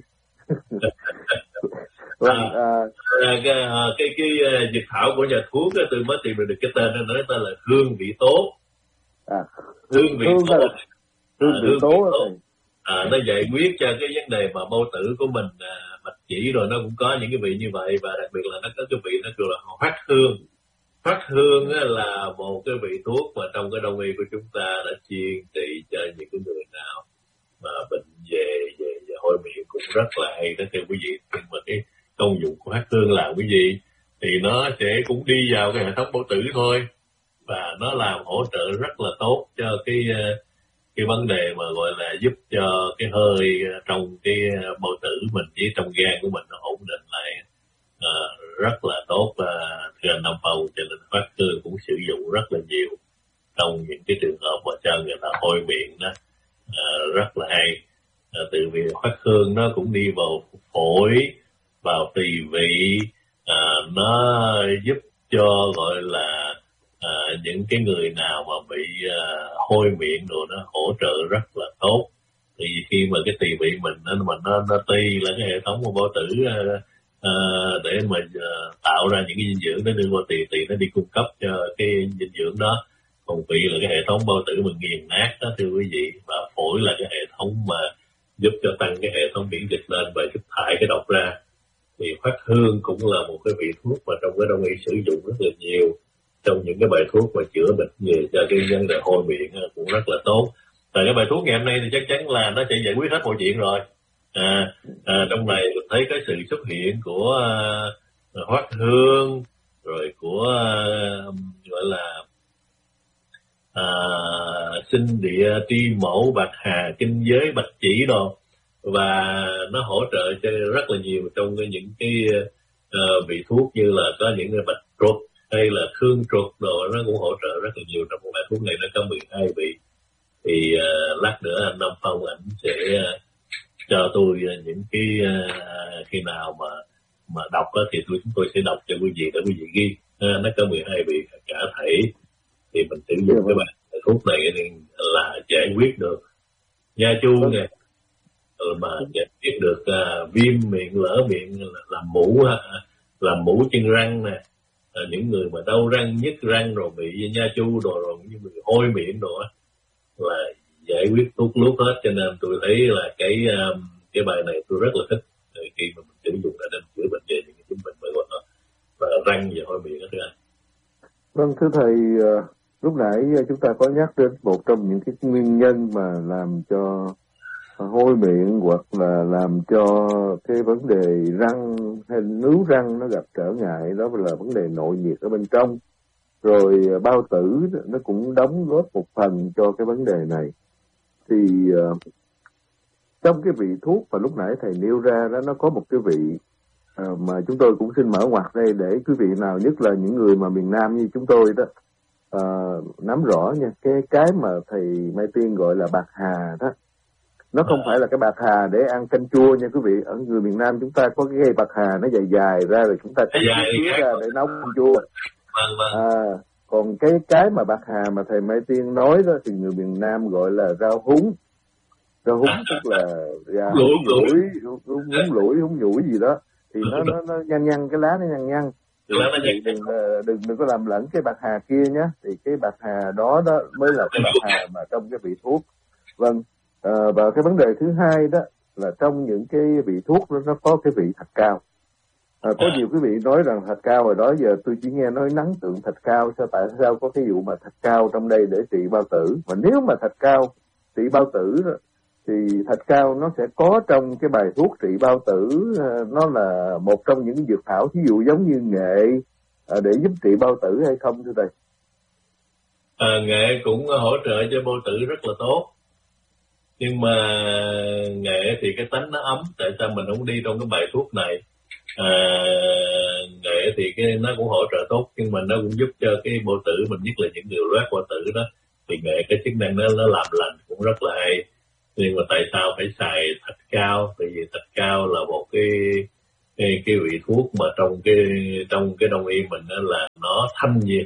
Vâng, à, à, cái, cái cái dịch thảo của nhà thuốc á, tôi mới tìm được cái tên nó, nói tên là hương vị tố.
À,
hương vị
hương
tố.
Là, hương vị tố. À, tố.
À, nó giải quyết cho cái vấn đề mà bao tử của mình, à, mạch chỉ rồi nó cũng có những cái vị như vậy, và đặc biệt là nó có cái vị nó kêu là hoắc hương. Hoắc hương á, là một cái vị thuốc mà trong cái đông y của chúng ta đã chuyên trị cho những cái người nào mà bệnh về về, về hôi miệng cũng rất là hay đó thưa quý vị. Nhưng mà cái công dụng của hoắc hương là cái gì thì nó sẽ cũng đi vào cái hệ thống bao tử thôi, và nó làm hỗ trợ rất là tốt cho cái cái vấn đề mà gọi là giúp cho cái hơi trong cái bao tử mình với trong gan của mình nó ổn định lại, à, rất là tốt. Và thưa anh Nam Phong, cho nên hoắc hương cũng sử dụng rất là nhiều trong những cái trường hợp mà cho người ta hôi miệng đó, à, rất là hay. À, từ vì hoắc hương nó cũng đi vào phổi, vào tỳ vị, à, nó giúp cho gọi là à, những cái người nào mà bị à, hôi miệng rồi nó hỗ trợ rất là tốt. Thì khi mà cái tỳ vị mình nó mà nó nó ti là cái hệ thống của bao tử à, à, để mà à, tạo ra những cái dinh dưỡng để đưa vào tỳ, tỳ nó đi cung cấp cho cái dinh dưỡng đó. Còn vị là cái hệ thống bao tử mình nghiền nát đó thưa quý vị, và phổi là cái hệ thống mà giúp cho tăng cái hệ thống miễn dịch lên và giúp thải cái độc ra. Thì hoắc hương cũng là một cái vị thuốc mà trong cái đông y sử dụng rất là nhiều trong những cái bài thuốc mà chữa bệnh về cho cái vấn đề hôi miệng cũng rất là tốt. Và cái bài thuốc ngày hôm nay thì chắc chắn là nó sẽ giải quyết hết mọi chuyện rồi. À, à, trong này mình thấy cái sự xuất hiện của uh, hoắc hương, rồi của uh, gọi là À, sinh địa, tri mẫu, bạc hà, kinh giới, bạch chỉ đồ, và nó hỗ trợ cho rất là nhiều trong cái, những cái uh, vị thuốc như là có những cái bạch truật hay là khương truật đồ, nó cũng hỗ trợ rất là nhiều. Trong một bài thuốc này nó có mười hai vị. Thì uh, lát nữa anh Nam Phong ảnh sẽ uh, cho tôi uh, những cái uh, khi nào mà mà đọc đó, thì tôi chúng tôi sẽ đọc cho quý vị để quý vị ghi. Uh, nó có mười hai vị cả thể. Thì mình sử dụng cái bài thuốc này thì là giải quyết được nha chu nè, rồi mà giải quyết được uh, viêm miệng, lở miệng, làm mũ uh, làm mũ chân răng nè, uh, những người mà đau răng, nhức răng rồi bị nha chu rồi rồi những người hôi miệng rồi là giải quyết thuốc lút hết. Cho nên tôi thấy là cái um, cái bài này tôi rất là thích khi mà mình sử dụng để đem chữa bệnh về những cái chứng bệnh mới gọi và răng và hôi miệng đó thưa anh.
Vâng, thưa thầy, uh... lúc nãy chúng ta có nhắc đến một trong những cái nguyên nhân mà làm cho hôi miệng hoặc là làm cho cái vấn đề răng hay nướu răng nó gặp trở ngại, đó là vấn đề nội nhiệt ở bên trong. Rồi bao tử nó cũng đóng góp một phần cho cái vấn đề này. Thì uh, trong cái vị thuốc mà lúc nãy thầy nêu ra đó, nó có một cái vị uh, mà chúng tôi cũng xin mở ngoặt đây để quý vị nào, nhất là những người mà miền Nam như chúng tôi đó, Uh, nắm rõ nha. Cái cái mà thầy Mai Tiên gọi là bạc hà đó, nó không à. phải là cái bạc hà để ăn canh chua nha quý vị. Ở người miền Nam chúng ta có cái cây bạc hà nó dài dài ra rồi chúng ta cắt chiếc ra để nấu canh chua.
Vâng, vâng.
À, còn cái cái mà bạc hà mà thầy Mai Tiên nói đó thì người miền Nam gọi là rau húng. Rau húng à. tức là dạ, húng lủi, húng lủi, húng nhủi gì đó. Thì nó nó nó nhăn nhăn, cái lá nó nhăn nhăn. Đừng, đừng, đừng, đừng có làm lẫn cái bạc hà kia nhé. Thì cái bạc hà đó đó mới là cái bạc hà mà trong cái vị thuốc. Vâng, à, và cái vấn đề thứ hai đó là trong những cái vị thuốc đó, nó có cái vị thạch cao. À, có nhiều quý vị nói rằng thạch cao rồi đó, giờ tôi chỉ nghe nói nắng tượng thạch cao, sao tại sao có cái vụ mà thạch cao trong đây để trị bao tử. Mà nếu mà thạch cao trị bao tử đó, thì thạch cao nó sẽ có trong cái bài thuốc trị bao tử, nó là một trong những dược thảo ví dụ giống như nghệ để giúp trị bao tử hay không thưa thầy?
À, nghệ cũng hỗ trợ cho bao tử rất là tốt, nhưng mà nghệ thì cái tánh nó ấm, tại sao mình không đi trong cái bài thuốc này? à, nghệ thì cái nó cũng hỗ trợ tốt, nhưng mà nó cũng giúp cho cái bao tử mình, nhất là những người loét bao tử đó, thì nghệ cái chức năng nó nó làm lành cũng rất là hay. Nhưng mà tại sao phải xài thạch cao? Tại vì thạch cao là một cái cái, cái vị thuốc mà trong cái trong cái đông y mình đó là nó thanh nhiệt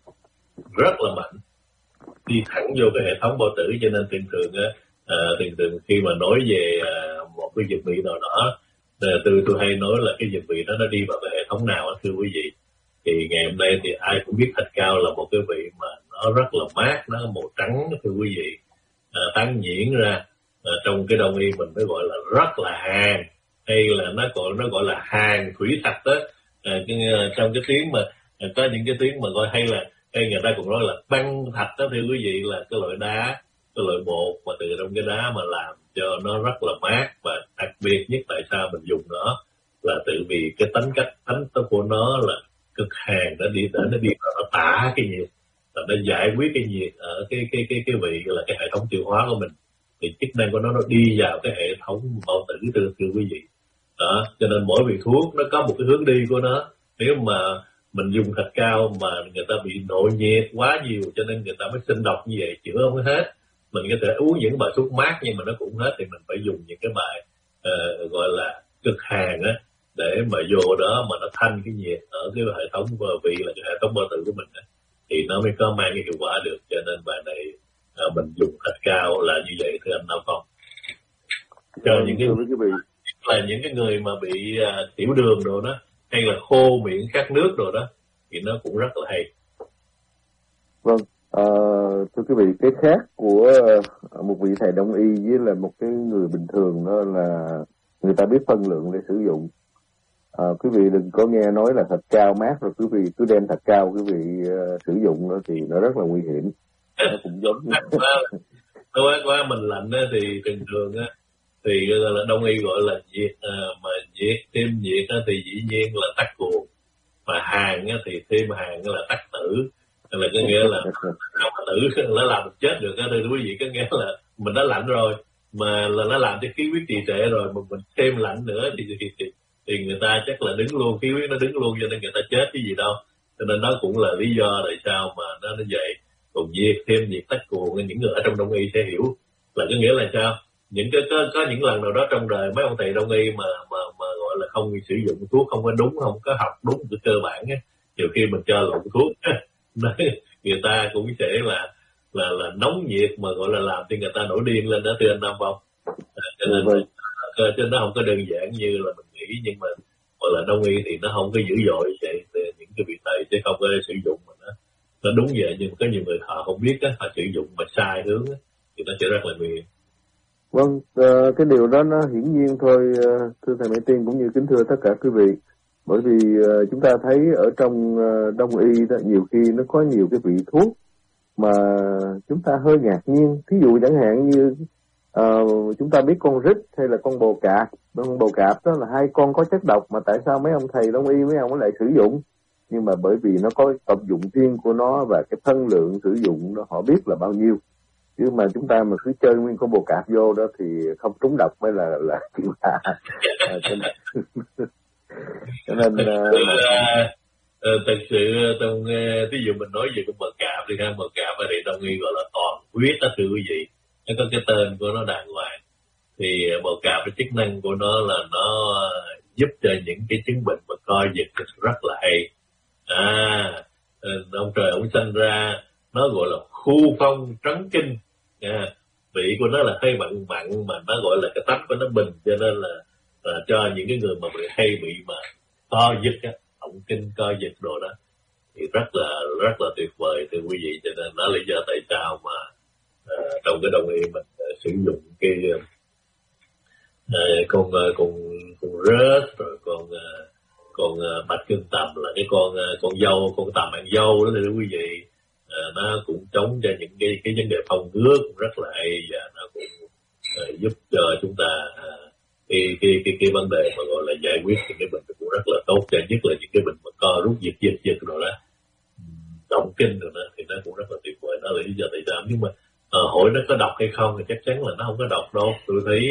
rất là mạnh, đi thẳng vô cái hệ thống bao tử, cho nên thường thường á à, thường thường khi mà nói về à, một cái dược vị nào đó, à, tôi tôi hay nói là cái dược vị đó nó đi vào cái hệ thống nào đó, thưa quý vị. Thì ngày hôm nay thì ai cũng biết thạch cao là một cái vị mà nó rất là mát, nó màu trắng, thưa quý vị, à, tán nhuyễn ra à, trong cái đông y mình mới gọi là rất là hàn, hay là nó gọi nó gọi là hàn thủy thạch đó. À, cái, trong cái tiếng mà à, có những cái tiếng mà gọi hay là hay người ta cũng nói là băng thạch đó, thưa quý vị, là cái loại đá, cái loại bột mà từ trong cái đá mà làm cho nó rất là mát. Và đặc biệt nhất tại sao mình dùng nó là tự vì cái tính cách tính của nó là cực hàn, nó đi để nó đi vào nó tả cái nhiệt, là nó giải quyết cái nhiệt ở cái cái cái cái vị là cái hệ thống tiêu hóa của mình. Thì chức năng của nó nó đi vào cái hệ thống bao tử, thưa thưa quý vị đó. Cho nên mỗi vị thuốc nó có một cái hướng đi của nó. Nếu mà mình dùng thạch cao mà người ta bị nội nhiệt quá nhiều cho nên người ta mới sinh độc như vậy, chữa không hết. Mình có thể uống những bài thuốc mát nhưng mà nó cũng hết, thì mình phải dùng những cái bài uh, gọi là cực hàn á, để mà vô đó mà nó thanh cái nhiệt ở cái hệ thống vị là cái hệ thống bao tử của mình á, thì nó mới có mang cái hiệu quả được. Cho nên bài này uh, mình dùng thạch cao là như vậy, thưa anh Nam Phong. Cho những cái là những cái người mà bị uh, tiểu đường rồi đó, hay là khô miệng khát nước rồi đó, thì nó cũng rất là hay.
Vâng, à, thưa quý vị, cái khác của một vị thầy đông y với là một cái người bình thường đó là người ta biết phân lượng để sử dụng. À, quý vị đừng có nghe nói là thạch cao mát rồi quý vị cứ đem thạch cao quý vị uh, sử dụng đó thì nó rất là nguy hiểm. Nó cũng giống như
quá quá mình lạnh á thì thường thường á thì là đông y gọi là nhiệt, à, mà nhiệt thêm nhiệt á thì dĩ nhiên là tắc cuồng, mà hàn á thì thêm hàn là tắc tử, là có nghĩa là không tử nó làm mình chết được á, thưa quý vị. Có nghĩa là mình đã lạnh rồi mà là nó làm cho khí huyết trì trệ rồi, mà mình thêm lạnh nữa thì thì, thì thì người ta chắc là đứng luôn, khí huyết nó đứng luôn, cho nên người ta chết cái gì đâu. Cho nên nó cũng là lý do tại sao mà nó nó vậy. Còn nhiệt thêm nhiệt tắc cuồng, những người ở trong đông y sẽ hiểu là có nghĩa là sao. Những cái có, có những lần nào đó trong đời mấy ông thầy đông y mà mà mà gọi là không sử dụng thuốc không có đúng, không có học đúng cái cơ bản á, nhiều khi mình cho lộn thuốc người ta cũng sẽ là là là nóng nhiệt mà gọi là làm cho người ta nổi điên lên đó, thưa anh Nam Phong. Cho nên ừ, chứ nó không có đơn giản như là mình nghĩ, nhưng mà gọi là đông y thì nó không có dữ dội vậy. Những cái vị thầy sẽ không có sử dụng mà nó nó đúng vậy, nhưng mà có nhiều người họ không biết á, họ sử dụng mà sai hướng á, thì nó sẽ rất là nguy hiểm.
Vâng, uh, cái điều đó nó hiển nhiên thôi, uh, thưa thầy Mỹ Tiên cũng như kính thưa tất cả quý vị. Bởi vì uh, chúng ta thấy ở trong uh, đông y đó, nhiều khi nó có nhiều cái vị thuốc mà chúng ta hơi ngạc nhiên. Thí dụ chẳng hạn như uh, chúng ta biết con rít hay là con bồ cạp. Con bồ cạp đó là hai con có chất độc mà tại sao mấy ông thầy đông y mấy ông lại sử dụng? Nhưng mà bởi vì nó có tập dụng riêng của nó và cái phân lượng sử dụng đó họ biết là bao nhiêu. Chứ mà chúng ta mà cứ chơi nguyên con bồ cạp vô đó thì không trúng độc mới là là chuyện lạ. À, cho nên, cho nên uh,
uh, thật sự trong ví dụ mình nói về con bồ cạp thì ha, bồ cạp ở đây đông y gọi là toàn huyết đó, thưa quý vị. Nó có cái tên của nó đàng hoàng. Thì bồ cạp cái chức năng của nó là nó giúp cho những cái chứng bệnh mà co giật rất là hay. À, ông trời ông sinh ra nó gọi là khu phong trấn kinh. À, vị của nó là hơi mặn mặn mà nó gọi là cái tánh của nó bình, cho nên là, là cho những cái người mà bị hay bị mà co giật á, động kinh co giật đồ đó thì rất là rất là tuyệt vời, thưa quý vị. Cho nên đó là lý do tại sao mà uh, trong cái đông y mình uh, sử dụng cái uh, con uh, con con rết rồi con uh, con uh, bạch cương tầm là cái con uh, con dâu, con tầm ăn dâu đó, thưa quý vị. À, nó cũng chống cho những cái cái vấn đề phòng ngứa cũng rất là hay, và nó cũng uh, giúp cho chúng ta uh, cái cái cái cái vấn đề mà gọi là giải quyết những cái bệnh cũng rất là tốt, cho nhất là những cái bệnh mà co rút giật giật giật rồi đó, động kinh rồi đó, thì nó cũng rất là tuyệt vời. Đó là lý do tại sao. Nhưng mà uh, hỏi nó có độc hay không thì chắc chắn là nó không có độc đâu. Tôi thấy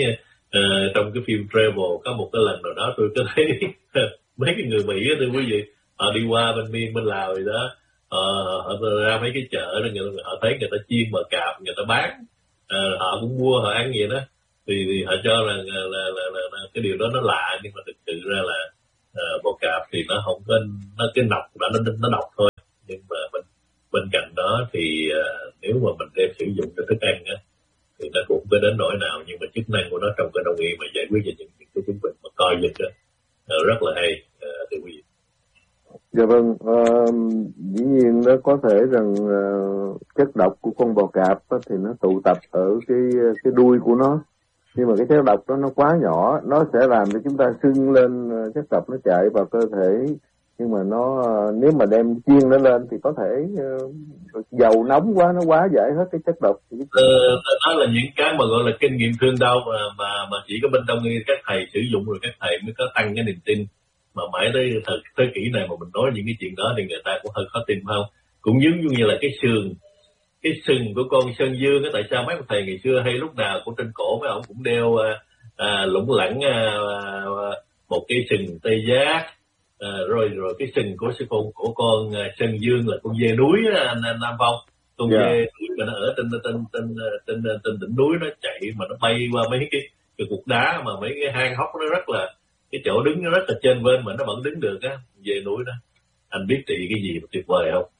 À, trong cái phim Travel có một cái lần nào đó tôi có thấy mấy cái người Mỹ đó, thưa quý vị, họ đi qua bên Miên bên Lào rồi đó, họ, họ ra mấy cái chợ đó, người, họ thấy người ta chiên bò cạp người ta bán, à, họ cũng mua họ ăn vậy đó, thì, thì họ cho là là, là, là, là, là cái điều đó nó lạ, nhưng mà thực sự ra là uh, bò cạp thì nó không có, nó cái nọc nó nó, nó độc thôi, nhưng mà bên bên cạnh đó thì uh, nếu mà mình đem sử dụng cho thức ăn á thì nó cũng có đến nỗi nào, nhưng mà chức năng của nó trong cái đông y mà giải quyết cho những, những cái chứng bệnh mà coi dịch đó uh, rất là hay, uh, thưa quý vị.
Dạ vâng, uh, dĩ nhiên nó có thể rằng uh, chất độc của con bò cạp đó, thì nó tụ tập ở cái cái đuôi của nó, nhưng mà cái chất độc đó nó quá nhỏ, nó sẽ làm cho chúng ta sưng lên, uh, chất độc nó chạy vào cơ thể, nhưng mà nó uh, nếu mà đem chiên nó lên thì có thể uh, dầu nóng quá nó quá giải hết cái chất độc.
Ờ, đó là những cái mà gọi là kinh nghiệm thương đau mà mà mà chỉ có bên đông y các thầy sử dụng rồi các thầy mới có tăng cái niềm tin. Mà mãi tới thời thế kỷ này mà mình nói những cái chuyện đó thì người ta cũng hơi khó tin, phải không? Cũng giống như là cái sườn, cái sừng của con sơn dương á, tại sao mấy ông thầy ngày xưa hay lúc nào cũng trên cổ mấy ông cũng đeo à, lủng lẳng à, một cái sừng tê giác, à, rồi rồi cái sừng của sư con của con à, sơn dương là con dê núi á, anh, anh Nam Phong, con yeah. dê núi mà nó ở trên trên trên trên trên đỉnh núi, nó chạy mà nó bay qua mấy cái cái cục đá mà mấy cái hang hốc, nó rất là cái chỗ đứng nó rất là trên bên mà nó vẫn đứng được á, về núi đó. Anh biết trị cái gì mà tuyệt vời không?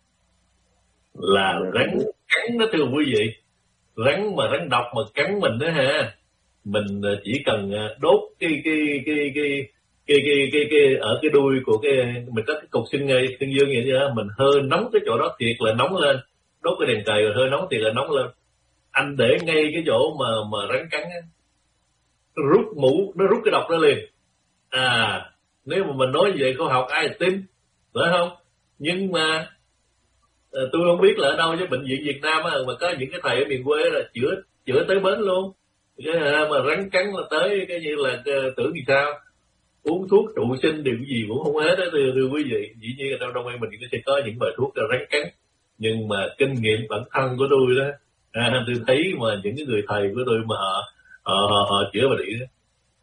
Là rắn cắn nó, thưa quý vị, rắn mà rắn độc mà cắn mình đó ha, mình chỉ cần đốt cái cái cái cái cái cái cái, cái ở cái đuôi của cái mình có cái cục xương ngay xương dương vậy đó, mình hơi nóng cái chỗ đó thiệt là nóng lên, đốt cái đèn cầy rồi hơi nóng thiệt là nóng lên, anh để ngay cái chỗ mà mà rắn cắn á, rút mũ nó rút cái độc đó liền. À, nếu mà mình nói về khoa học ai tin, phải không? Nhưng mà à, tôi không biết là ở đâu chứ bệnh viện Việt Nam á, mà có những cái thầy ở miền quê là chữa chữa tới bến luôn. Cái à, mà rắn cắn là tới cái như là tưởng gì sao, uống thuốc trụ sinh điều gì cũng không hết đó, thưa, thưa quý vị. Dĩ nhiên ở trong đông y mình cũng sẽ có những bài thuốc cho rắn cắn, nhưng mà kinh nghiệm bản thân của tôi đó, à, tôi thấy mà những cái người thầy của tôi mà họ họ họ, họ chữa bà địa đó,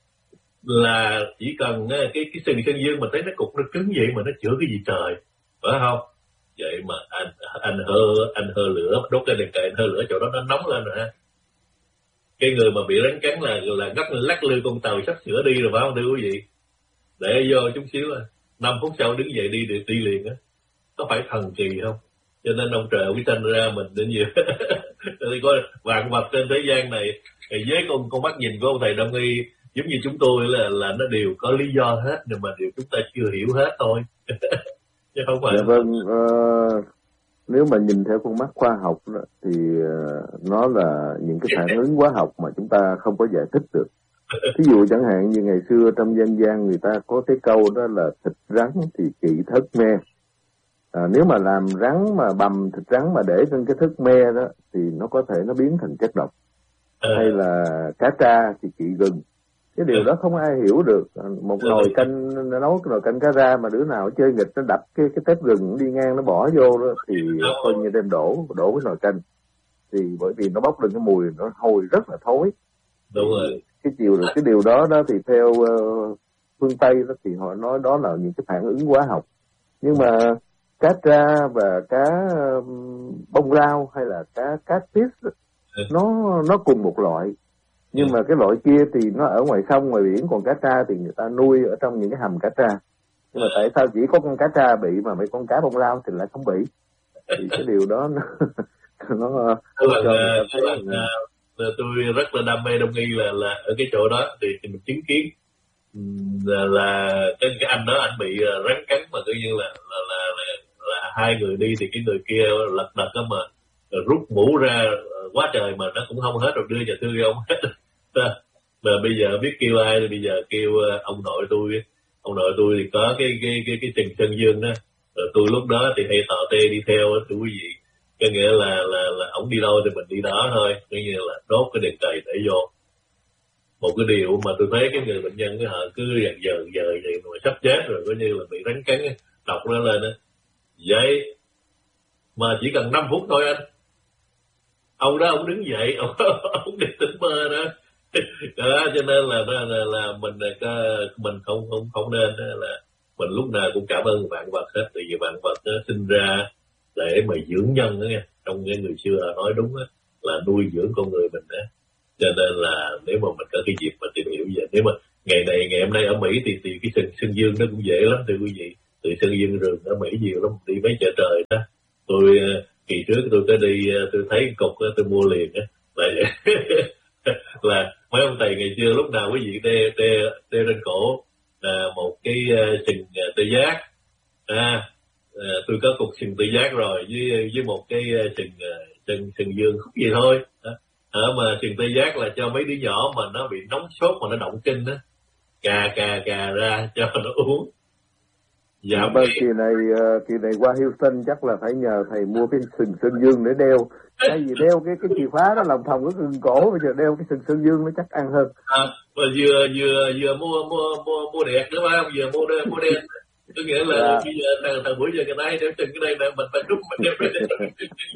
là chỉ cần cái cái sừng sơn dương mà thấy nó cục nó cứng vậy mà nó chữa cái gì trời, phải không? Vậy mà anh anh hơ anh hơ lửa, đốt cái đèn cầy anh hơ lửa chỗ đó nó nóng lên rồi ha. Cái người mà bị rắn cắn là là gắt lắc lư con tàu sắp sửa đi rồi, phải không thưa quý vị? Để vô chút xíu à, năm phút sau đứng dậy đi được đi liền á, có phải thần kỳ không? Cho nên ông trời ông sanh ra mình đến nhiều thì coi vạn vật trên thế gian này với con con mắt nhìn của ông thầy đông y giống như chúng tôi là là nó đều có lý do hết, nhưng mà điều chúng ta chưa hiểu hết thôi. Chứ không phải.
Dạ vâng, uh, nếu mà nhìn theo con mắt khoa học đó, thì uh, nó là những cái phản ứng hóa học mà chúng ta không có giải thích được. Ví dụ chẳng hạn như ngày xưa trong dân gian người ta có cái câu đó là thịt rắn thì trị thất me. À, nếu mà làm rắn mà bầm thịt rắn mà để trên cái thất me đó thì nó có thể nó biến thành chất độc. À. Hay là cá tra thì trị gừng. Cái điều đó không ai hiểu được. Một nồi canh, nó nấu cái nồi canh cá ra mà đứa nào chơi nghịch nó đập cái cái tép gừng đi ngang nó bỏ vô đó thì coi như đem đổ đổ cái nồi canh. Thì bởi vì nó bốc lên cái mùi nó hôi rất là thối.
Đúng rồi.
Cái điều cái điều đó đó thì theo uh, phương Tây đó thì họ nói đó là những cái phản ứng hóa học. Nhưng mà cá tra và cá um, bông lau hay là cá cá tít nó nó cùng một loại. Nhưng mà cái loại kia thì nó ở ngoài sông ngoài biển, còn cá tra thì người ta nuôi ở trong những cái hầm cá tra. Nhưng mà tại sao chỉ có con cá tra bị mà mấy con cá bông lau thì lại không bị? Thì cái điều đó nó nó
cho người ta thấy là tôi rất là đam mê đông y là là ở cái chỗ đó thì, thì mình chứng kiến là, là cái, cái anh đó anh bị rắn cắn mà tự nhiên là là, là là là hai người đi thì cái người kia lật đật đó mà rút mũ ra quá trời mà nó cũng không hết rồi đưa cho thư ông hết. Mà bây giờ biết kêu ai thì bây giờ kêu ông nội tôi, ông nội tôi thì có cái cái cái cái sừng sơn dương đó, rồi tôi lúc đó thì hay tọ tê đi theo đó, thưa quý vị. Có nghĩa là là là ổng đi đâu thì mình đi đó thôi, coi như là đốt cái đèn cầy để vô. Một cái điều mà tôi thấy cái người bệnh nhân cái họ cứ dần dần giờ vậy mà sắp chết rồi, coi như là bị rắn cắn độc nó lên á. Vậy mà chỉ cần năm phút thôi anh, ông đó ông đứng dậy, ông, ông đi tỉnh bơ đó, Đó, cho nên là là, là, là mình mình không không không nên là mình lúc nào cũng cảm ơn vạn vật hết, tại vì vạn vật nó sinh ra để mà dưỡng nhân đó nha. Trong cái người xưa nói đúng đó, là nuôi dưỡng con người mình đó. Cho nên là nếu mà mình có cái dịp mà tìm hiểu về, nếu mà ngày này ngày hôm nay ở Mỹ thì thì cái Sơn, Sơn Dương nó cũng dễ lắm thưa quý vị. Từ Sơn Dương rừng ở Mỹ nhiều lắm, đi mấy chợ trời đó. Tôi kỳ trước tôi có đi, tôi thấy cục tôi mua liền á. Là là mấy ông thầy ngày xưa lúc nào quý vị đeo đeo đeo trên cổ là một cái sừng tê giác. À, tôi có cục sừng tê giác rồi với với một cái sừng sừng sừng dương khúc gì thôi. À, mà sừng tê giác là cho mấy đứa nhỏ mà nó bị nóng sốt mà nó động kinh á, cà cà cà ra cho nó uống.
Dạ vâng, kỳ này kỳ này qua Houston chắc là phải nhờ thầy mua cái sừng sơn dương để đeo. Cái gì đeo cái cái chìa khóa đó lòng thòng cái sừng cổ, bây giờ đeo cái sừng sơn dương nó chắc ăn hơn.
À, và vừa vừa vừa mua mua mua mua đẹp nữa phải không? Vừa mua đen mua đen. Có nghĩa là dạ. Bây giờ thằng thằng bữa giờ người ta hay đeo sừng cái đây là mình phải rút mình đeo cái này.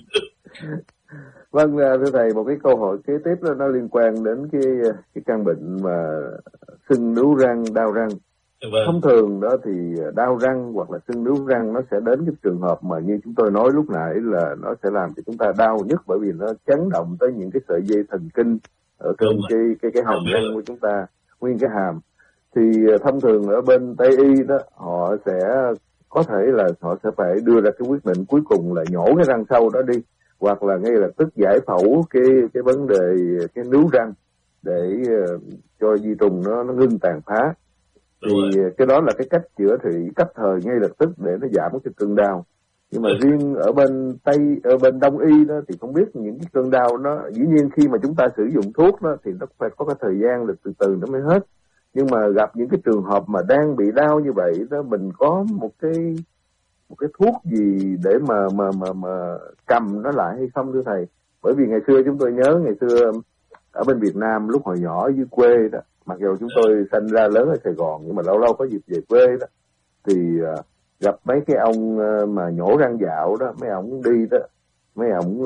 Vâng, thưa thầy, một cái câu hỏi kế tiếp đó nó liên quan đến cái cái căn bệnh mà sưng nướu răng, đau răng. Vâng. Thông thường đó thì đau răng hoặc là sưng nướu răng nó sẽ đến cái trường hợp mà như chúng tôi nói lúc nãy là nó sẽ làm cho chúng ta đau nhất, bởi vì nó chấn động tới những cái sợi dây thần kinh ở trên cái cái cái hàm răng của chúng ta, nguyên cái hàm. Thì thông thường ở bên Tây y đó họ sẽ có thể là họ sẽ phải đưa ra cái quyết định cuối cùng là nhổ cái răng sâu đó đi, hoặc là ngay lập tức giải phẫu cái cái vấn đề cái nướu răng để uh, cho vi trùng nó nó ngưng tàn phá. Thì cái đó là cái cách chữa trị cấp thời ngay lập tức để nó giảm cái cơn đau. Nhưng mà riêng ở bên Tây, ở bên Đông y đó thì không biết những cái cơn đau nó, dĩ nhiên khi mà chúng ta sử dụng thuốc đó thì nó phải có cái thời gian được từ từ nó mới hết. Nhưng mà gặp những cái trường hợp mà đang bị đau như vậy đó, mình có một cái một cái thuốc gì để mà mà mà mà cầm nó lại hay không thưa thầy? Bởi vì ngày xưa chúng tôi nhớ ngày xưa ở bên Việt Nam lúc hồi nhỏ ở dưới quê đó, mặc dù chúng tôi sinh ra lớn ở Sài Gòn nhưng mà lâu lâu có dịp về quê đó thì uh, gặp mấy cái ông uh, mà nhổ răng dạo đó, mấy ông đi đó, mấy ông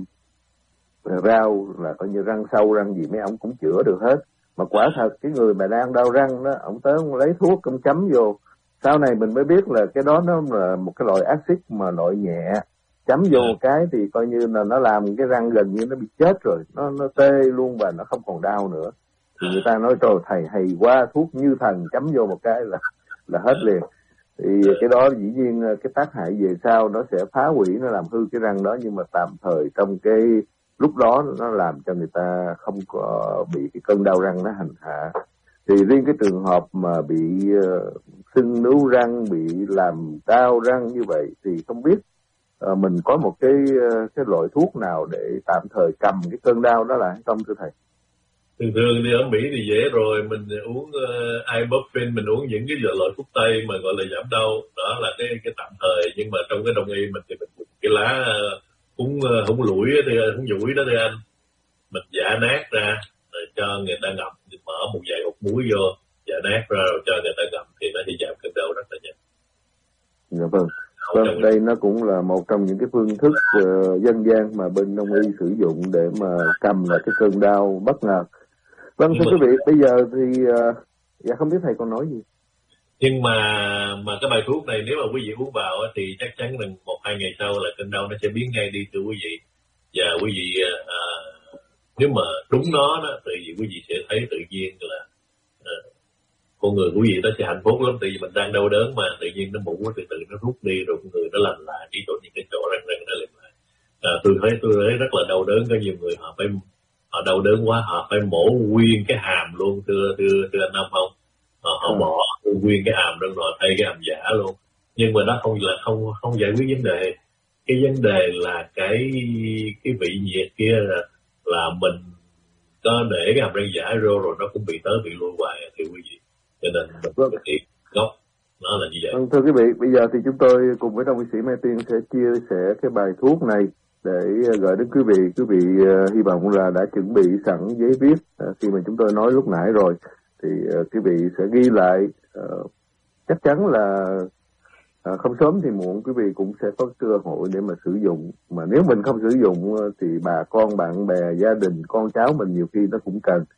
uh, rau là coi như răng sâu răng gì mấy ông cũng chữa được hết. Mà quả thật cái người mà đang đau răng đó, ông tới ông lấy thuốc ông chấm vô. Sau này mình mới biết là cái đó nó là một cái loại axit mà loại nhẹ, chấm vô một cái thì coi như là nó làm cái răng gần như nó bị chết rồi, nó nó tê luôn và nó không còn đau nữa. Thì người ta nói trời thầy hay quá, thuốc như thần chấm vô một cái là là hết liền. Thì cái đó dĩ nhiên cái tác hại về sau nó sẽ phá hủy, nó làm hư cái răng đó, nhưng mà tạm thời trong cái lúc đó nó làm cho người ta không có bị cái cơn đau răng nó hành hạ. Thì riêng cái trường hợp mà bị uh, sưng nướu răng, bị làm đau răng như vậy thì không biết uh, mình có một cái uh, cái loại thuốc nào để tạm thời cầm cái cơn đau đó lại hay không thưa thầy?
Thường thường đi ở Mỹ thì dễ rồi, mình uống uh, ibuprofen, mình uống những cái loại thuốc tây mà gọi là giảm đau, đó là cái cái tạm thời. Nhưng mà trong cái đông y mình thì mình dùng cái lá uh, húng uh, húng lủi thì húng dũi đó thưa anh, mình giã nát ra rồi cho người ta ngậm, mở một vài hột muối vô, giã nát ra rồi cho người ta ngậm thì nó sẽ giảm cơn đau rất là nhanh.
Dạ vâng. Vâng, đây nó cũng là một trong những cái phương thức uh, dân gian mà bên đông y sử dụng để mà cầm lại cái cơn đau bất ngờ. Vâng, thưa quý vị, bây giờ thì uh, dạ không biết thầy còn nói gì.
Nhưng mà mà cái bài thuốc này nếu mà quý vị uống vào thì chắc chắn là một hai ngày sau là cơn đau nó sẽ biến ngay đi thưa quý vị. Và quý vị uh, nếu mà đúng nó đó thì quý vị sẽ thấy tự nhiên là uh, con người quý vị nó sẽ hạnh phúc lắm, tại vì mình đang đau đớn mà tự nhiên nó mũ từ từ nó rút đi rồi con người nó lành lại chỉ chỗ những cái chỗ răng răng nó lành lại. À, tôi thấy tôi thấy rất là đau đớn, có nhiều người họ phải họ đau đớn quá họ phải mổ nguyên cái hàm luôn thưa thưa thưa anh Năm không? Họ, họ bỏ nguyên cái hàm lên rồi thay cái hàm giả luôn. Nhưng mà nó không là không không giải quyết vấn đề. Cái vấn đề là cái cái vị nhiệt kia là, là mình có để cái hàm răng giả vô rồi nó cũng bị tới bị lui hoài thì quý vị. Cho nên mình có cái gốc nó là như vậy.
Vâng, thưa quý vị, bây giờ thì chúng tôi cùng với đồng y sĩ Mai Tiên sẽ chia sẻ cái bài thuốc này để gửi đến quý vị. Quý vị uh, hy vọng là đã chuẩn bị sẵn giấy viết uh, khi mà chúng tôi nói lúc nãy rồi thì uh, quý vị sẽ ghi lại. Uh, chắc chắn là uh, không sớm thì muộn quý vị cũng sẽ có cơ hội để mà sử dụng. Mà nếu mình không sử dụng uh, thì bà con bạn bè gia đình con cháu mình nhiều khi nó cũng cần.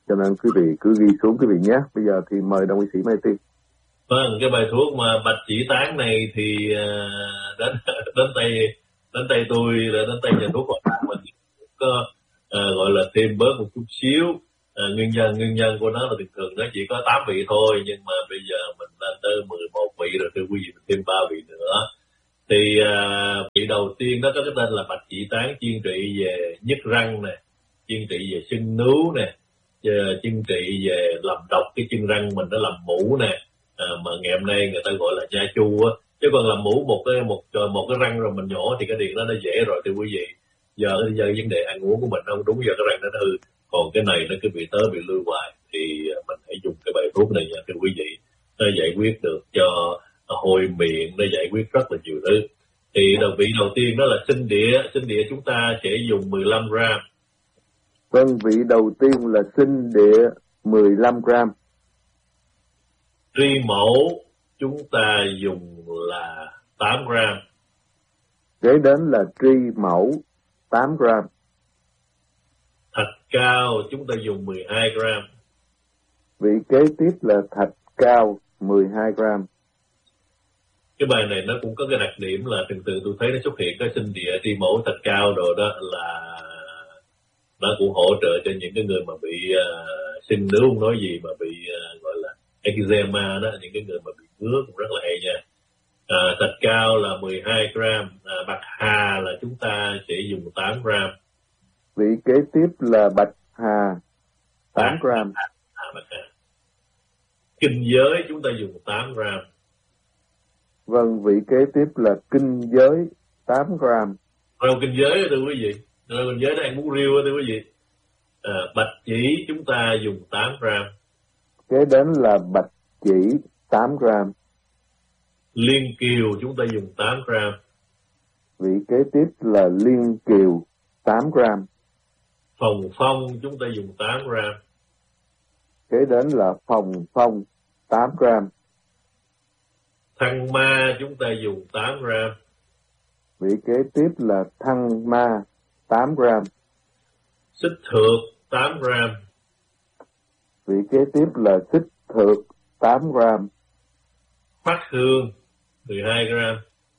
cho nên quý vị cứ ghi xuống quý vị nhé. Bây giờ thì mời đồng y sĩ Mai Tiên.
Vâng, cái bài thuốc mà bạch chỉ tán này thì uh, đến đến tay đến tay tôi là đến tay nhà thuốc của mình có uh, gọi là thêm bớt một chút xíu. Uh, nguyên nhân nguyên nhân của nó là thường thường nó chỉ có tám vị thôi, nhưng mà bây giờ mình lên tới mười một vị rồi, thưa quý vị, mình thêm ba vị nữa. Thì uh, vị đầu tiên nó có cái tên là bạch chỉ tán, chuyên trị về nhức răng nè, chuyên trị về sưng nướu nè, chuyên trị về làm độc cái chân răng mình, nó làm mũ nè. À, mà ngày hôm nay người ta gọi là nha chu á, chứ còn làm mũ một cái một một cái răng rồi mình nhổ thì cái điện đó nó dễ rồi, thưa quý vị. Giờ giờ vấn đề ăn uống của mình không đúng, giờ cái răng nó hư, còn cái này nó cứ bị tới bị lưu hoài thì mình hãy dùng cái bài thuốc này nha, thưa quý vị. Nó giải quyết được cho hôi miệng, nó giải quyết rất là nhiều thứ. Thì đầu vị đầu tiên đó là sinh địa. Sinh địa chúng ta sẽ dùng mười lăm gram.
Vâng, vị đầu tiên là sinh địa mười lăm gram.
Tri mẫu chúng ta dùng là tám gram.
Kế đến là tri mẫu tám gram.
Thạch cao chúng ta dùng mười hai gram.
Vị kế tiếp là thạch cao mười hai gram.
Cái bài này nó cũng có cái đặc điểm là thường thường tôi thấy nó xuất hiện cái sinh địa, tri mẫu, thạch cao rồi đó, là nó cũng hỗ trợ cho những cái người mà bị uh, sưng nướu, không nói gì, mà bị uh, gọi là eczema đó, những cái người mà bị ngứa cũng rất là hay nha. À, thạch cao là mười hai gram. À, bạch hà là chúng ta sẽ dùng tám gram.
Vị kế tiếp là bạch hà tám gram.
À, à, bạch hà. Kinh giới chúng ta dùng tám gram.
Vâng, vị kế tiếp là kinh giới tám gram.
Rau kinh giới thưa quý vị, rau kinh giới nó ăn bún riêu thưa quý vị. À, bạch chỉ chúng ta dùng tám gram.
Kế đến là bạch chỉ tám gram.
Liên kiều chúng ta dùng tám gram.
Vị kế tiếp là liên kiều tám gram.
Phòng phong chúng ta dùng tám gram.
Kế đến là phòng phong tám gram.
Thăng ma chúng ta dùng tám gram.
Vị kế tiếp là thăng ma tám gram.
Xích thược tám gram.
Vị kế tiếp là xích thược tám gram.
Hoắc hương mười hai gram.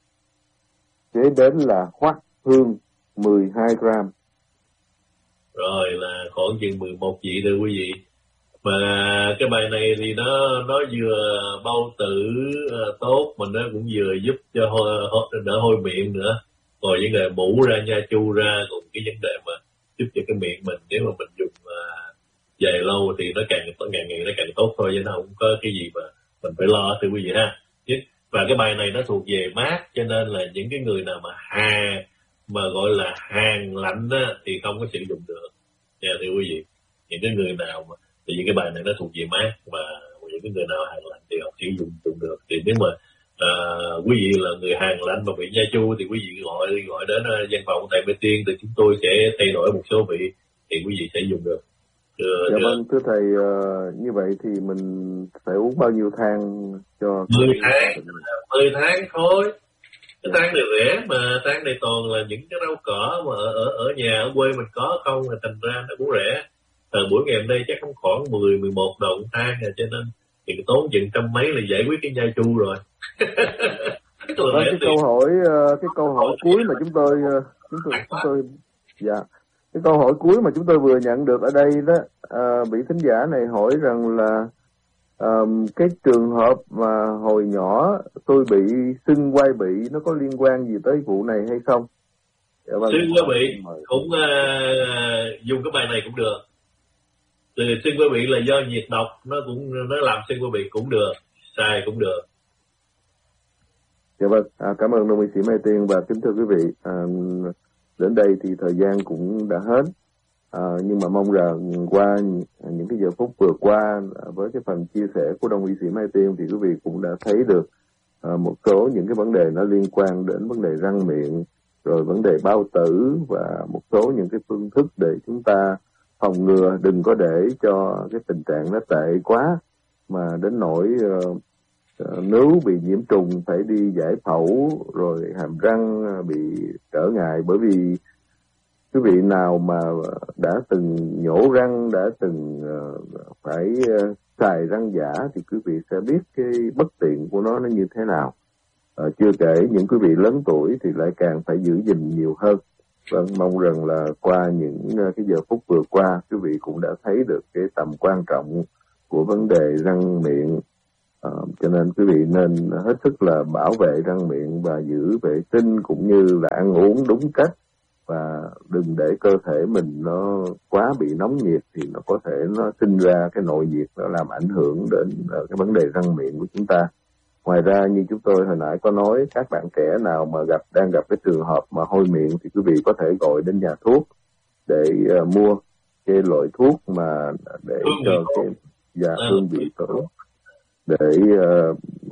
Kế đến là hoắc hương mười hai gram.
Rồi là khoảng chừng mười một vị thưa quý vị. Mà cái bài này thì nó nó vừa bao tử uh, tốt, mà nó cũng vừa giúp cho hôi, hôi, đỡ hôi miệng nữa. Rồi vấn đề mũ ra, nha chu ra, cùng cái vấn đề mà giúp cho cái miệng mình, nếu mà mình dùng uh, dài lâu thì nó càng ngày ngày nó càng tốt thôi, chứ nó không có cái gì mà mình phải lo, thưa quý vị ha. Và cái bài này nó thuộc về mát, cho nên là những cái người nào mà hà mà gọi là hàng lạnh á, thì không có sử dụng được nha, thưa quý vị. Những cái người nào mà, tại vì cái bài này nó thuộc về mát, và những cái người nào hàng lạnh thì họ sử dụng dụng được. Thì nếu mà uh, quý vị là người hàng lạnh mà bị nha chu thì quý vị gọi gọi đến uh, văn phòng thầy Mai Tiên, thì chúng tôi sẽ thay đổi một số vị thì quý vị sẽ dùng được.
Dạ vâng, thưa thầy, uh, như vậy thì mình phải uống bao nhiêu thang cho...
mười tháng, mười tháng thôi. Cái thang này rẻ mà, thang này toàn là những cái rau cỏ mà ở, ở, ở nhà, ở quê mình có không, thì thành ra nó cũng rẻ. Thời buổi ngày hôm nay chắc cũng khoảng mười, mười một đồng thang rồi, cho nên thì tốn chừng trăm mấy là giải quyết cái nha chu rồi.
Vâng, cái câu hỏi, cái câu hỏi cuối mà chúng tôi, chúng tôi, chúng tôi, dạ. Cái câu hỏi cuối mà chúng tôi vừa nhận được ở đây đó, à, vị thính giả này hỏi rằng là à, cái trường hợp mà hồi nhỏ tôi bị sưng quai bị, nó có liên quan gì tới vụ này hay không?
Dạ, vâng. Sưng quai bị cũng uh, dùng cái bài này cũng được. Từ sưng quai bị là do nhiệt độc, nó cũng nó làm sưng quai bị cũng được, xài cũng được.
Dạ vâng, à, cảm ơn đồng y sĩ Mai Tiên, và kính thưa quý vị, à, đến đây thì thời gian cũng đã hết, à, nhưng mà mong rằng qua những cái giờ phút vừa qua với cái phần chia sẻ của đồng y sĩ Mai Tiên thì quý vị cũng đã thấy được à, một số những cái vấn đề nó liên quan đến vấn đề răng miệng, rồi vấn đề bao tử, và một số những cái phương thức để chúng ta phòng ngừa, đừng có để cho cái tình trạng nó tệ quá mà đến nỗi uh, uh, nếu bị nhiễm trùng phải đi giải phẫu, rồi hàm răng bị trở ngại. Bởi vì quý vị nào mà đã từng nhổ răng, đã từng uh, phải uh, xài răng giả thì quý vị sẽ biết cái bất tiện của nó nó như thế nào. Uh, chưa kể những quý vị lớn tuổi thì lại càng phải giữ gìn nhiều hơn. Vâng, mong rằng là qua những uh, cái giờ phút vừa qua, quý vị cũng đã thấy được cái tầm quan trọng của vấn đề răng miệng. Uh, cho nên quý vị nên hết sức là bảo vệ răng miệng và giữ vệ sinh cũng như là ăn uống đúng cách, và đừng để cơ thể mình nó quá bị nóng nhiệt thì nó có thể nó sinh ra cái nội nhiệt, nó làm ảnh hưởng đến uh, cái vấn đề răng miệng của chúng ta. Ngoài ra như chúng tôi hồi nãy có nói, các bạn trẻ nào mà gặp đang gặp cái trường hợp mà hôi miệng thì quý vị có thể gọi đến nhà thuốc để uh, mua cái loại thuốc mà để cho cái da hương vị tốt, để uh,